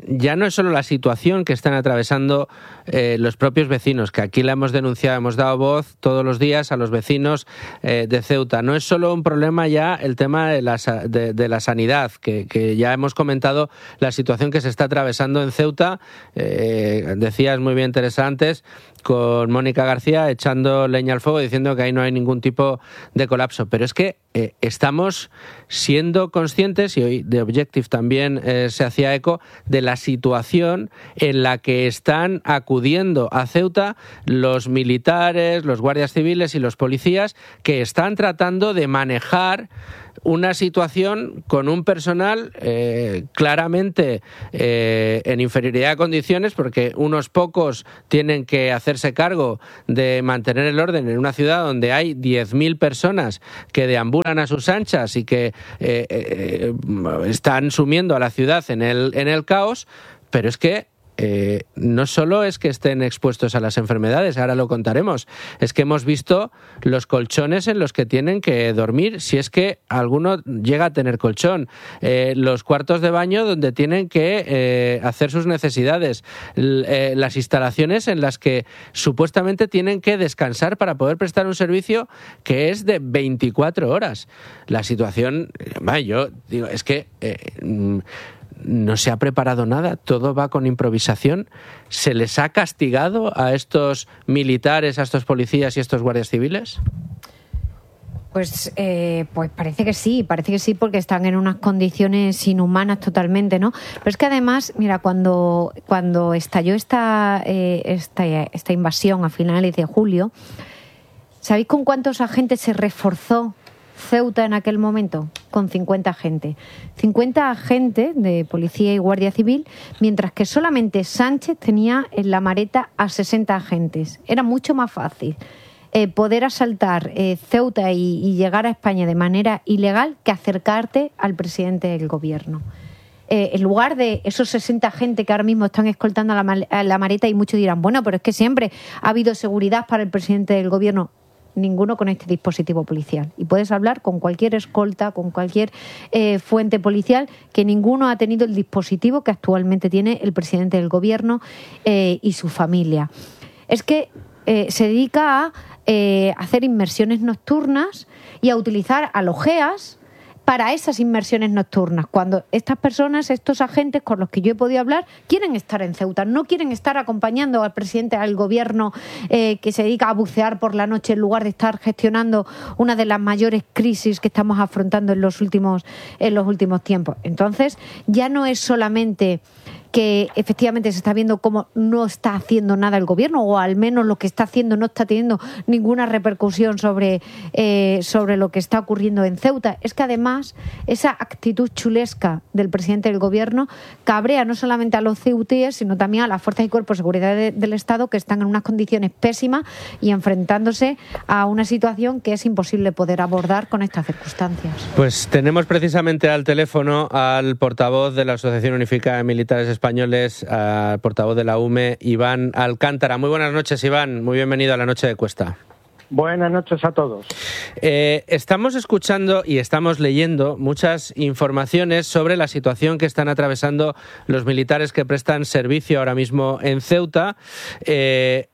ya no es solo la situación que están atravesando eh, los propios vecinos, que aquí la hemos denunciado, hemos dado voz todos los días a los vecinos eh, de Ceuta. No es solo un problema ya el tema de la, de, de la sanidad, que, que ya hemos comentado la situación que se está atravesando en Ceuta. Eh, decías muy bien, Teresa, antes, con Mónica García echando leña al fuego, diciendo que ahí no hay ningún tipo de colapso. Pero es que eh, estamos siendo conscientes, y hoy The Objective también eh, se hacía eco, de la situación en la que están acudiendo a Ceuta los militares, los guardias civiles y los policías, que están tratando de manejar una situación con un personal eh, claramente eh, en inferioridad de condiciones, porque unos pocos tienen que hacerse cargo de mantener el orden en una ciudad donde hay diez mil personas que deambulan a sus anchas y que eh, eh, están sumiendo a la ciudad en el, en el caos. Pero es que Eh, no solo es que estén expuestos a las enfermedades, ahora lo contaremos, es que hemos visto los colchones en los que tienen que dormir, si es que alguno llega a tener colchón, eh, los cuartos de baño donde tienen que eh, hacer sus necesidades, l- eh, las instalaciones en las que supuestamente tienen que descansar para poder prestar un servicio que es de veinticuatro horas. La situación, bah, yo digo, es que eh, no se ha preparado nada, todo va con improvisación. ¿Se les ha castigado a estos militares, a estos policías y a estos guardias civiles?
Pues, eh, pues parece que sí, parece que sí, porque están en unas condiciones inhumanas totalmente, ¿no? Pero es que además, mira, cuando, cuando estalló esta, eh, esta, esta invasión a finales de julio, ¿sabéis con cuántos agentes se reforzó Ceuta en aquel momento? Con cincuenta agentes. cincuenta agentes de policía y guardia civil, mientras que solamente Sánchez tenía en la Mareta a sesenta agentes. Era mucho más fácil eh, poder asaltar eh, Ceuta y, y llegar a España de manera ilegal que acercarte al presidente del gobierno. Eh, en lugar de esos sesenta agentes que ahora mismo están escoltando a la, a la Mareta, y muchos dirán, bueno, pero es que siempre ha habido seguridad para el presidente del gobierno. Ninguno con este dispositivo policial. Y puedes hablar con cualquier escolta, con cualquier eh, fuente policial, que ninguno ha tenido el dispositivo que actualmente tiene el presidente del gobierno eh, y su familia. Es que eh, se dedica a eh, hacer inmersiones nocturnas y a utilizar alojeas para esas inmersiones nocturnas, cuando estas personas, estos agentes con los que yo he podido hablar, quieren estar en Ceuta, no quieren estar acompañando al presidente del gobierno eh, que se dedica a bucear por la noche en lugar de estar gestionando una de las mayores crisis que estamos afrontando en los últimos, en los últimos tiempos. Entonces, ya no es solamente que efectivamente se está viendo cómo no está haciendo nada el gobierno, o al menos lo que está haciendo no está teniendo ninguna repercusión sobre, eh, sobre lo que está ocurriendo en Ceuta. Es que además esa actitud chulesca del presidente del gobierno cabrea no solamente a los ceutíes, sino también a las fuerzas y cuerpos de seguridad de, del Estado, que están en unas condiciones pésimas y enfrentándose a una situación que es imposible poder abordar con estas circunstancias.
Pues tenemos precisamente al teléfono al portavoz de la Asociación Unificada de Militares Españoles, al portavoz de la U M E, Iván Alcántara. Muy buenas noches, Iván. Muy bienvenido a La Noche de Cuesta.
Buenas noches a todos.
Eh, estamos escuchando y estamos leyendo muchas informaciones sobre la situación que están atravesando los militares que prestan servicio ahora mismo en Ceuta. Eh,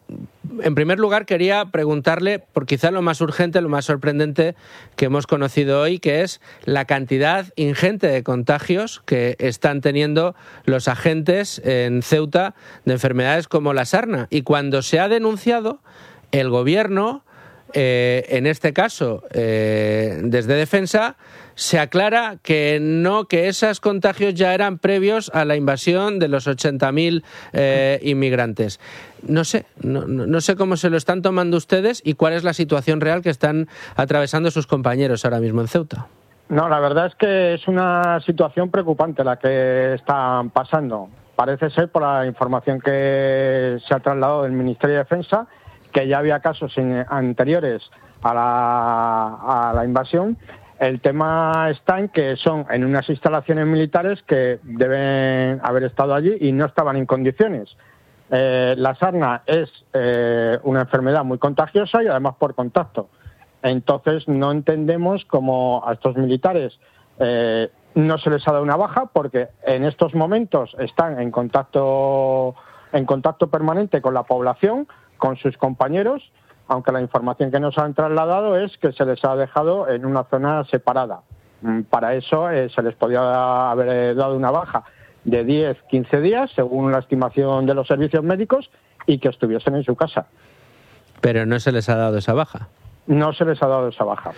En primer lugar, quería preguntarle por quizá lo más urgente, lo más sorprendente que hemos conocido hoy, que es la cantidad ingente de contagios que están teniendo los agentes en Ceuta de enfermedades como la sarna. Y cuando se ha denunciado, el gobierno, eh, en este caso eh, desde Defensa, se aclara que no, que esos contagios ya eran previos a la invasión de los ochenta mil eh, inmigrantes. No sé, no, no sé cómo se lo están tomando ustedes y cuál es la situación real que están atravesando sus compañeros ahora mismo en Ceuta.
No, la verdad es que es una situación preocupante la que están pasando. Parece ser, por la información que se ha trasladado del Ministerio de Defensa, que ya había casos anteriores a la, a la invasión. El tema está en que son en unas instalaciones militares que deben haber estado allí y no estaban en condiciones. Eh, la sarna es eh, una enfermedad muy contagiosa y además por contacto. Entonces no entendemos cómo a estos militares eh, no se les ha dado una baja porque en estos momentos están en contacto, en contacto permanente con la población, con sus compañeros, aunque la información que nos han trasladado es que se les ha dejado en una zona separada. Para eso eh, se les podía haber dado una baja de diez a quince días, según la estimación de los servicios médicos, y que estuviesen en su casa.
Pero no se les ha dado esa baja.
No se les ha dado esa baja.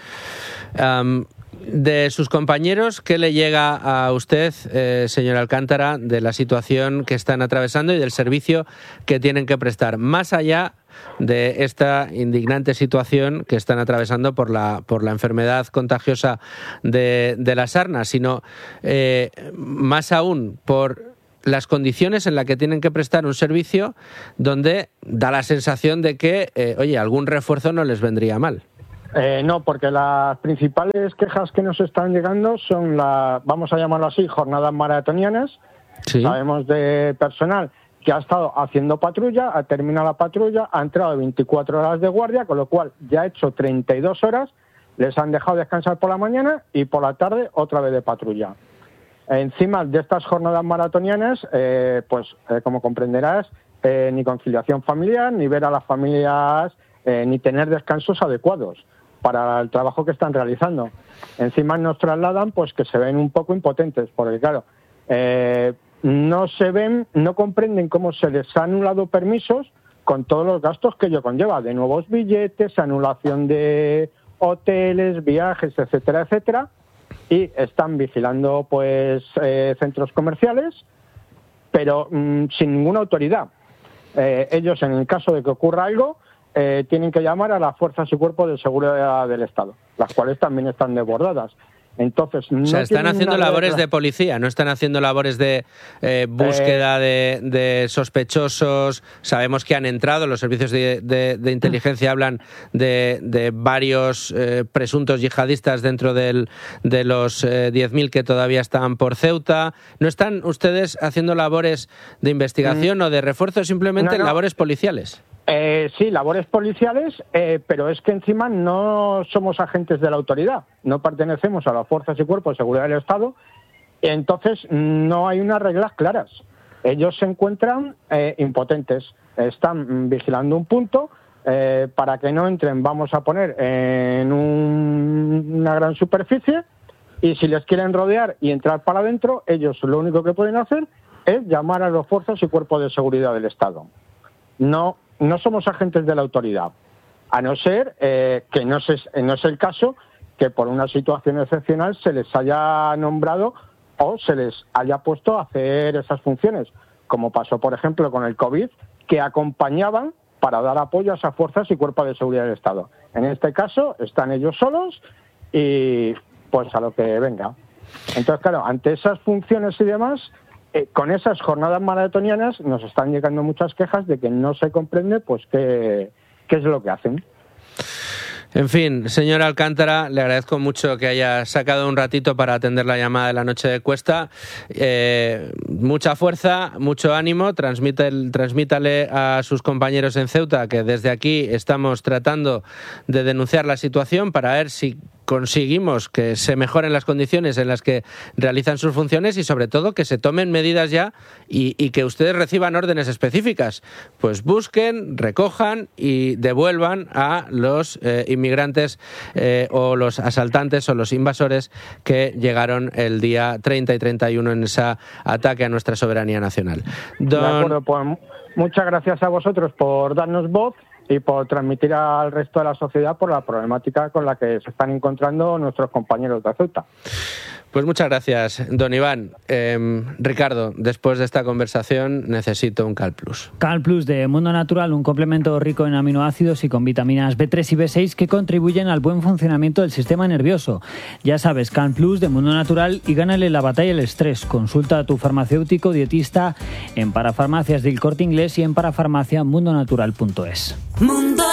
Um, de sus compañeros, ¿qué le llega a usted, eh, señor Alcántara, de la situación que están atravesando y del servicio que tienen que prestar, más allá de esta indignante situación que están atravesando por la por la enfermedad contagiosa de, de la sarna, sino eh, más aún por las condiciones en las que tienen que prestar un servicio donde da la sensación de que, eh, oye, algún refuerzo no les vendría mal?
Eh, no, porque las principales quejas que nos están llegando son las, vamos a llamarlo así, jornadas maratonianas. Sí. Sabemos de personal que ha estado haciendo patrulla, ha terminado la patrulla, ha entrado veinticuatro horas de guardia, con lo cual ya ha hecho treinta y dos horas, les han dejado descansar por la mañana y por la tarde otra vez de patrulla. Encima de estas jornadas maratonianas, eh, pues eh, como comprenderás, eh, ni conciliación familiar, ni ver a las familias, eh, ni tener descansos adecuados para el trabajo que están realizando. Encima nos trasladan pues que se ven un poco impotentes, porque claro, eh, no se ven, no comprenden cómo se les ha anulado permisos con todos los gastos que ello conlleva, de nuevos billetes, anulación de hoteles, viajes, etcétera, etcétera, y están vigilando pues eh, centros comerciales, pero mmm, sin ninguna autoridad. Eh, ellos, en el caso de que ocurra algo, eh, tienen que llamar a las fuerzas y cuerpos de seguridad del Estado, las cuales también están desbordadas. Entonces, no
o sea, están haciendo labores
regla.
de policía, no están haciendo labores de eh, búsqueda eh, de, de sospechosos. Sabemos que han entrado, los servicios de, de, de inteligencia hablan de, de varios eh, presuntos yihadistas dentro del, de los eh, diez mil que todavía están por Ceuta. ¿No están ustedes haciendo labores de investigación mm. o de refuerzo, simplemente no, no. labores policiales?
Eh, sí, labores policiales, eh, pero es que encima no somos agentes de la autoridad, no pertenecemos a las fuerzas y cuerpos de seguridad del Estado, entonces no hay unas reglas claras. Ellos se encuentran eh, impotentes, están vigilando un punto eh, para que no entren, vamos a poner en un, una gran superficie, y si les quieren rodear y entrar para adentro, ellos lo único que pueden hacer es llamar a las fuerzas y cuerpos de seguridad del Estado. No No somos agentes de la autoridad, a no ser eh, que no, se, no es el caso que por una situación excepcional se les haya nombrado o se les haya puesto a hacer esas funciones, como pasó, por ejemplo, con el COVID, que acompañaban para dar apoyo a esas fuerzas y cuerpos de seguridad del Estado. En este caso, están ellos solos y pues a lo que venga. Entonces, claro, ante esas funciones y demás, Eh, con esas jornadas maratonianas nos están llegando muchas quejas de que no se comprende pues qué, qué es lo que hacen.
En fin, señor Alcántara, le agradezco mucho que haya sacado un ratito para atender la llamada de la noche de Cuesta. Eh, mucha fuerza, mucho ánimo, transmite, transmítale a sus compañeros en Ceuta que desde aquí estamos tratando de denunciar la situación para ver si conseguimos que se mejoren las condiciones en las que realizan sus funciones y sobre todo que se tomen medidas ya y, y que ustedes reciban órdenes específicas. Pues busquen, recojan y devuelvan a los eh, inmigrantes eh, o los asaltantes o los invasores que llegaron el día treinta y treinta y uno en ese ataque a nuestra soberanía nacional. Don...
De acuerdo, pues muchas gracias a vosotros por darnos voz y por transmitir al resto de la sociedad por la problemática con la que se están encontrando nuestros compañeros de Ceuta.
Pues muchas gracias, don Iván. Eh, Ricardo, después de esta conversación necesito un Cal Plus.
Cal Plus de Mundo Natural, un complemento rico en aminoácidos y con vitaminas B tres y B seis que contribuyen al buen funcionamiento del sistema nervioso. Ya sabes, Cal Plus de Mundo Natural y gánale la batalla al estrés. Consulta a tu farmacéutico dietista en Parafarmacias del Corte Inglés y en parafarmacia mundo natural punto es.
Mundo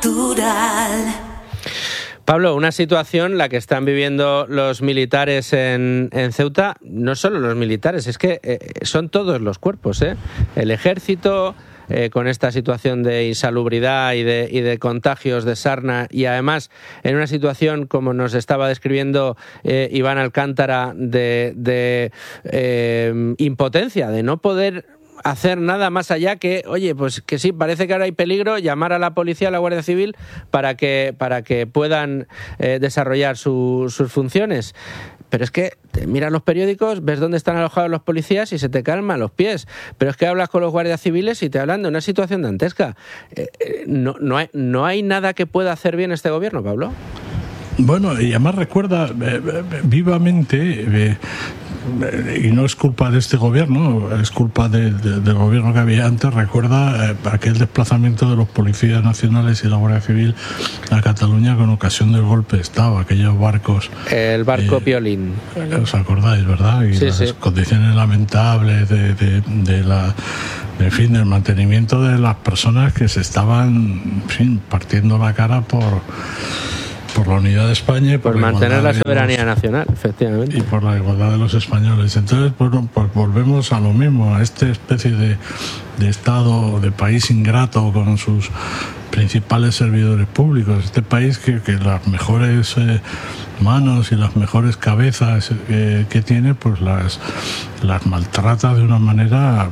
Natural.
Pablo, una situación la que están viviendo los militares en, en Ceuta, no solo los militares, es que eh, son todos los cuerpos, ¿eh? El ejército, eh, con esta situación de insalubridad y de, y de contagios de sarna, y además en una situación, como nos estaba describiendo eh, Iván Alcántara, de, de eh, impotencia, de no poder hacer nada más allá que, oye, pues que sí, parece que ahora hay peligro, llamar a la policía, a la Guardia Civil para que, para que puedan eh, desarrollar su, sus funciones. Pero es que te miras los periódicos, ves dónde están alojados los policías y se te calman los pies. Pero es que hablas con los guardias civiles y te hablan de una situación dantesca. Eh, eh, no, no, hay, no hay nada que pueda hacer bien este gobierno, Pablo.
Bueno, y además recuerda eh, vivamente, eh, y no es culpa de este gobierno, es culpa de, de, del gobierno que había antes, recuerda eh, aquel desplazamiento de los policías nacionales y la Guardia Civil a Cataluña con ocasión del golpe de Estado, aquellos barcos.
El barco eh, Piolín.
¿Os acordáis, verdad? Y
sí,
las
sí.
condiciones lamentables de, de, de la... En fin, el mantenimiento de las personas que se estaban, en fin, partiendo la cara por... por la unidad de España y por,
por
la
mantener la soberanía
los,
nacional, efectivamente.
Y por la igualdad de los españoles. Entonces, bueno, pues volvemos a lo mismo, a esta especie de, de Estado, de país ingrato con sus principales servidores públicos. Este país que, que las mejores eh, manos y las mejores cabezas eh, que tiene, pues las, las maltrata de una manera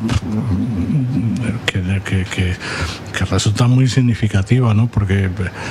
que, que, que, que resulta muy significativa, ¿no? Porque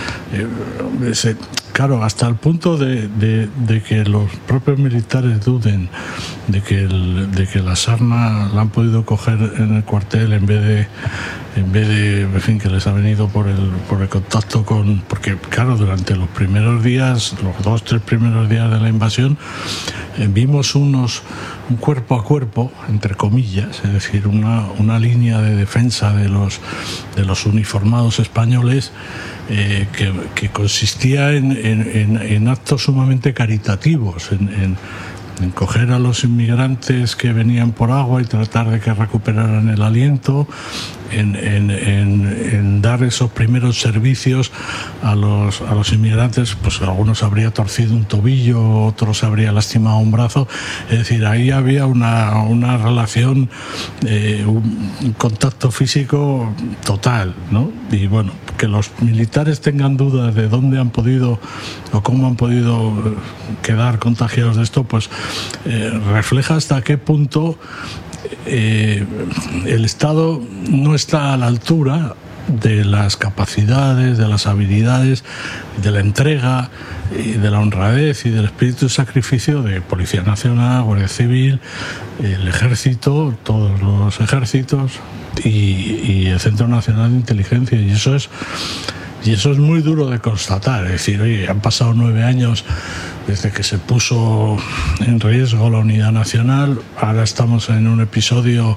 eh, se, claro, hasta el punto de, de, de que los propios militares duden de que, el, de que la sarna la han podido coger en el cuartel en vez de en vez de, en fin, que les ha venido por el por el contacto con... Porque, claro, durante los primeros días, los dos, tres primeros días de la invasión, eh, vimos unos un cuerpo a cuerpo, entre comillas, es decir, una, una línea de defensa de los, de los uniformados españoles eh, que, que consistía en, en, en, en actos sumamente caritativos, en, en en coger a los inmigrantes que venían por agua y tratar de que recuperaran el aliento, en, en, en, en dar esos primeros servicios a los, a los inmigrantes. Pues algunos habría torcido un tobillo, otros habría lastimado un brazo. Es decir, ahí había una, una relación, eh, un, un contacto físico total, ¿no? Y bueno, que los militares tengan dudas de dónde han podido o cómo han podido quedar contagiados de esto, pues eh, refleja hasta qué punto eh, el Estado no está a la altura de las capacidades, de las habilidades, de la entrega, y de la honradez y del espíritu de sacrificio de Policía Nacional, Guardia Civil, el Ejército, todos los ejércitos y, y el Centro Nacional de Inteligencia. Y eso es y eso es muy duro de constatar. Es decir, oye, han pasado nueve años desde que se puso en riesgo la unidad nacional. Ahora estamos en un episodio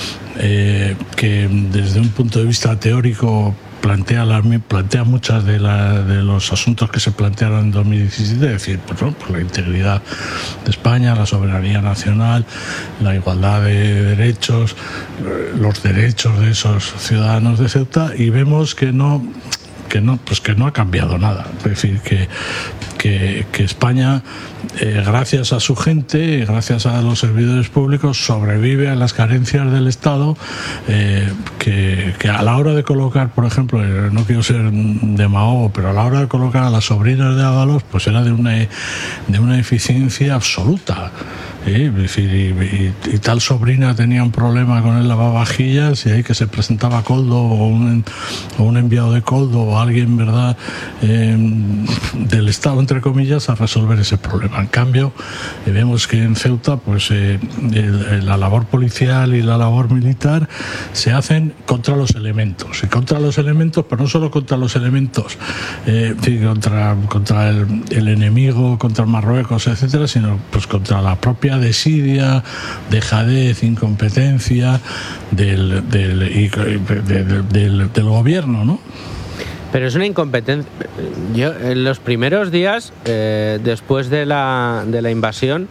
eh, que desde un punto de vista teórico plantea, la, plantea muchas de, la, de los asuntos que se plantearon en dos mil diecisiete, es decir, pues, ¿no? pues la integridad de España, la soberanía nacional, la igualdad de derechos, los derechos de esos ciudadanos de Ceuta, y vemos que no que no pues que no ha cambiado nada. Es decir, que que, que España, eh, gracias a su gente, gracias a los servidores públicos, sobrevive a las carencias del Estado, eh, que, que a la hora de colocar, por ejemplo, eh, no quiero ser demagogo, pero a la hora de colocar a las sobrinas de Ábalos, pues era de una de una eficiencia absoluta. ¿Eh? Es decir, y, y, y tal sobrina tenía un problema con el lavavajillas y ahí que se presentaba Coldo o un, o un enviado de Coldo o alguien, ¿verdad?, eh, del Estado, entre comillas, a resolver ese problema. En cambio, eh, vemos que en Ceuta, pues eh, el, la labor policial y la labor militar se hacen contra los elementos. Y contra los elementos, pero no solo contra los elementos, eh, contra, contra el, el enemigo, contra Marruecos, etcétera, sino pues contra la propia desidia, dejadez, incompetencia del, del, y, del, del, del gobierno, ¿no?
Pero es una incompetencia. Yo, en los primeros días, eh, después de la, de la invasión,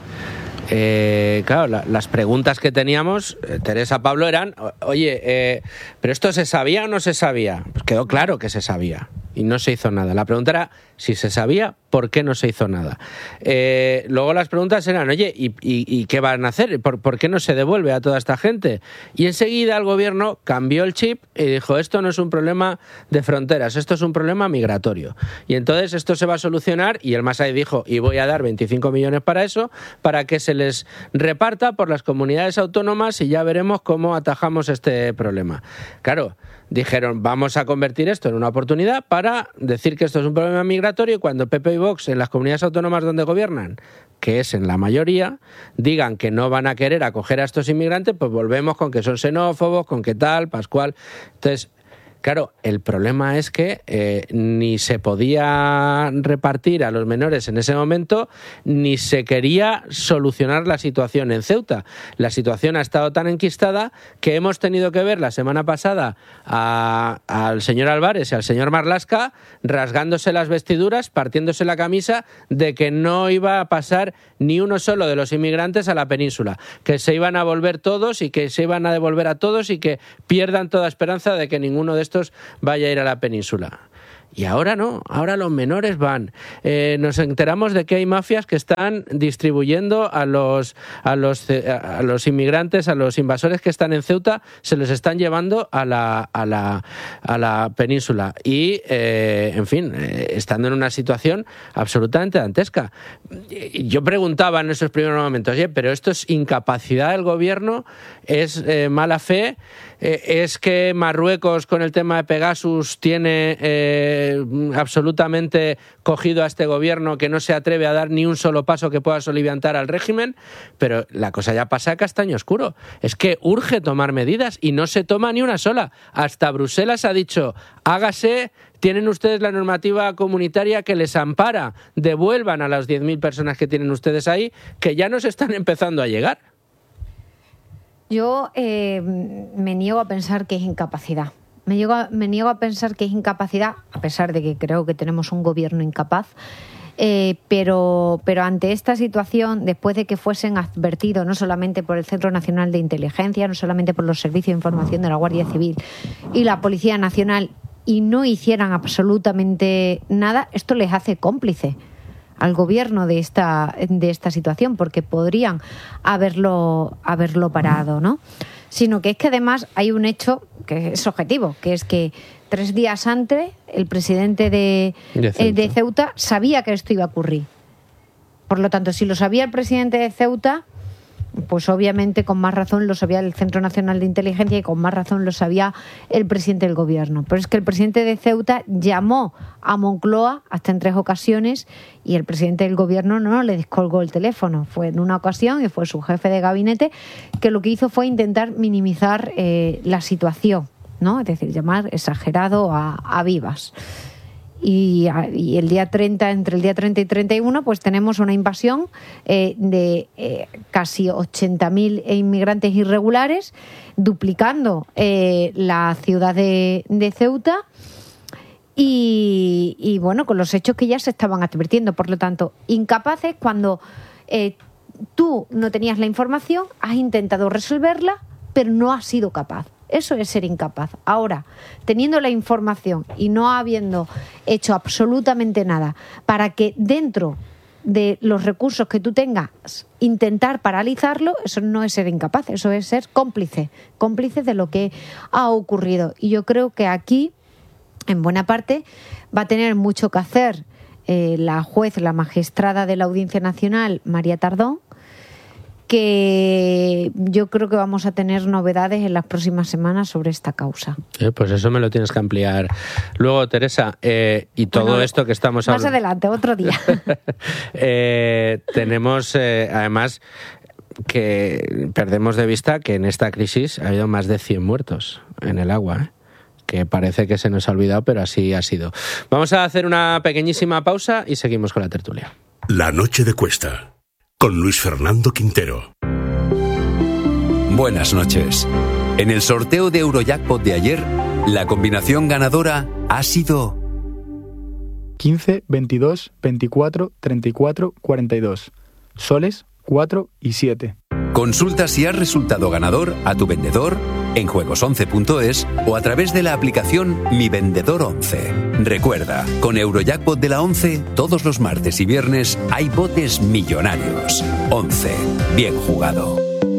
eh, claro, la, las preguntas que teníamos, eh, Teresa, Pablo, eran, oye, eh, ¿pero esto se sabía o no se sabía? Pues quedó claro que se sabía. y no se hizo nada. La pregunta era si se sabía, ¿por qué no se hizo nada? Eh, luego las preguntas eran, oye, ¿y, y, y qué van a hacer? ¿Por, ¿Por qué no se devuelve a toda esta gente? Y enseguida el gobierno cambió el chip y dijo, esto no es un problema de fronteras, esto es un problema migratorio. Y entonces esto se va a solucionar, y el Masai dijo, y voy a dar veinticinco millones para eso, para que se les reparta por las comunidades autónomas y ya veremos cómo atajamos este problema. Claro, dijeron, vamos a convertir esto en una oportunidad para decir que esto es un problema migratorio, y cuando P P y Vox en las comunidades autónomas donde gobiernan, que es en la mayoría, digan que no van a querer acoger a estos inmigrantes, pues volvemos con que son xenófobos, con que tal, Pascual. Entonces, claro, el problema es que eh, ni se podía repartir a los menores en ese momento, ni se quería solucionar la situación en Ceuta. La situación ha estado tan enquistada que hemos tenido que ver la semana pasada a, al señor Álvarez y al señor Marlaska rasgándose las vestiduras, partiéndose la camisa de que no iba a pasar ni uno solo de los inmigrantes a la península, que se iban a volver todos y que se iban a devolver a todos y que pierdan toda esperanza de que ninguno de estos vaya a ir a la península. Y ahora no, ahora los menores van. Eh, nos enteramos de que hay mafias que están distribuyendo a los, a los, a los inmigrantes, a los invasores que están en Ceuta, se los están llevando a la, a la, a la península. Y, eh, en fin, eh, estando en una situación absolutamente dantesca. Yo preguntaba en esos primeros momentos, oye, pero esto es incapacidad del gobierno, es eh, mala fe, eh, es que Marruecos con el tema de Pegasus tiene... Eh, absolutamente cogido a este gobierno que no se atreve a dar ni un solo paso que pueda soliviantar al régimen, pero la cosa ya pasa a castaño oscuro. Es que urge tomar medidas y no se toma ni una sola. Hasta Bruselas ha dicho, hágase, tienen ustedes la normativa comunitaria que les ampara, devuelvan a las diez mil personas que tienen ustedes ahí, que ya nos están empezando a llegar.
Yo eh, me niego a pensar que es incapacidad. Me niego, a, me niego a pensar que es incapacidad, a pesar de que creo que tenemos un gobierno incapaz, eh, pero, pero ante esta situación, después de que fuesen advertidos no solamente por el Centro Nacional de Inteligencia, no solamente por los servicios de información de la Guardia Civil y la Policía Nacional, y no hicieran absolutamente nada, esto les hace cómplice al gobierno de esta, de esta situación, porque podrían haberlo, haberlo parado, ¿no? Sino que es que además hay un hecho que es objetivo, que es que tres días antes el presidente de, de, Ceuta. Eh, de Ceuta sabía que esto iba a ocurrir. Por lo tanto, si lo sabía el presidente de Ceuta, pues obviamente con más razón lo sabía el Centro Nacional de Inteligencia y con más razón lo sabía el presidente del gobierno. Pero es que el presidente de Ceuta llamó a Moncloa hasta en tres ocasiones y el presidente del gobierno no le descolgó el teléfono. Fue en una ocasión y fue su jefe de gabinete que lo que hizo fue intentar minimizar eh, la situación, ¿no? Es decir, llamar exagerado a, a vivas. Y, y el día treinta, entre el día treinta y treinta y uno, pues tenemos una invasión eh, de eh, casi ochenta mil inmigrantes irregulares, duplicando eh, la ciudad de, de Ceuta y, y, bueno, con los hechos que ya se estaban advirtiendo. Por lo tanto, incapaces cuando eh, tú no tenías la información, has intentado resolverla, pero no has sido capaz. Eso es ser incapaz. Ahora, teniendo la información y no habiendo hecho absolutamente nada para que dentro de los recursos que tú tengas intentar paralizarlo, eso no es ser incapaz, eso es ser cómplice, cómplice de lo que ha ocurrido. Y yo creo que aquí, en buena parte, va a tener mucho que hacer eh, la juez, la magistrada de la Audiencia Nacional, María Tardón, que yo creo que vamos a tener novedades en las próximas semanas sobre esta causa.
Eh, pues eso me lo tienes que ampliar. Luego, Teresa, eh, y todo bueno, esto que estamos hablando...
Más adelante, otro día.
eh, tenemos, eh, además, que perdemos de vista que en esta crisis ha habido más de cien muertos en el agua, ¿eh? Que parece que se nos ha olvidado, pero así ha sido. Vamos a hacer una pequeñísima pausa y seguimos con la tertulia.
La noche de Cuesta, con Luis Fernando Quintero.
Buenas noches. En el sorteo de Eurojackpot de ayer, la combinación ganadora ha sido
quince, veintidós, veinticuatro, treinta y cuatro, cuarenta y dos. Soles, cuatro y siete.
Consulta si has resultado ganador a tu vendedor en juegos once punto es o a través de la aplicación Mi Vendedor once. Recuerda, con Eurojackpot de la once, todos los martes y viernes hay botes millonarios. once. Bien jugado.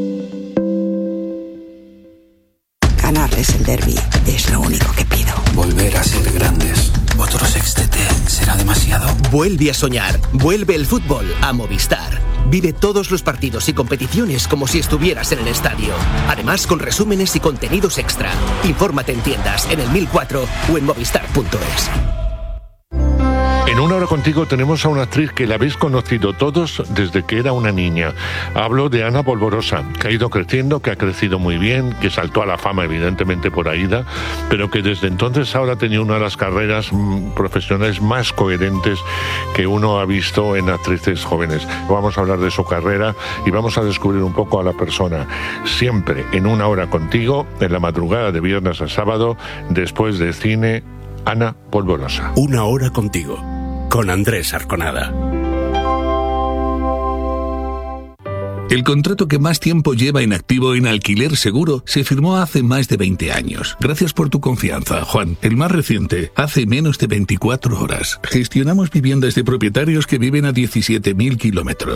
Ganarles el derbi es lo único que pido.
Volver a ser grandes. Otro sextete será demasiado.
Vuelve a soñar. Vuelve el fútbol a Movistar. Vive todos los partidos y competiciones como si estuvieras en el estadio. Además, con resúmenes y contenidos extra. Infórmate en tiendas, en el mil cuatro o en movistar punto es.
En Una Hora Contigo tenemos a una actriz que la habéis conocido todos desde que era una niña. Hablo de Ana Polvorosa, que ha ido creciendo, que ha crecido muy bien, que saltó a la fama evidentemente por Aída, pero que desde entonces ahora ha tenido una de las carreras mm, profesionales más coherentes que uno ha visto en actrices jóvenes. Vamos a hablar de su carrera y vamos a descubrir un poco a la persona. Siempre en Una Hora Contigo, en la madrugada de viernes a sábado, después de cine, Ana Polvorosa.
Una Hora Contigo, con Andrés Arconada.
El contrato que más tiempo lleva en activo en Alquiler Seguro se firmó hace más de veinte años. Gracias por tu confianza, Juan. El más reciente, hace menos de veinticuatro horas. Gestionamos viviendas de propietarios que viven a diecisiete mil kilómetros.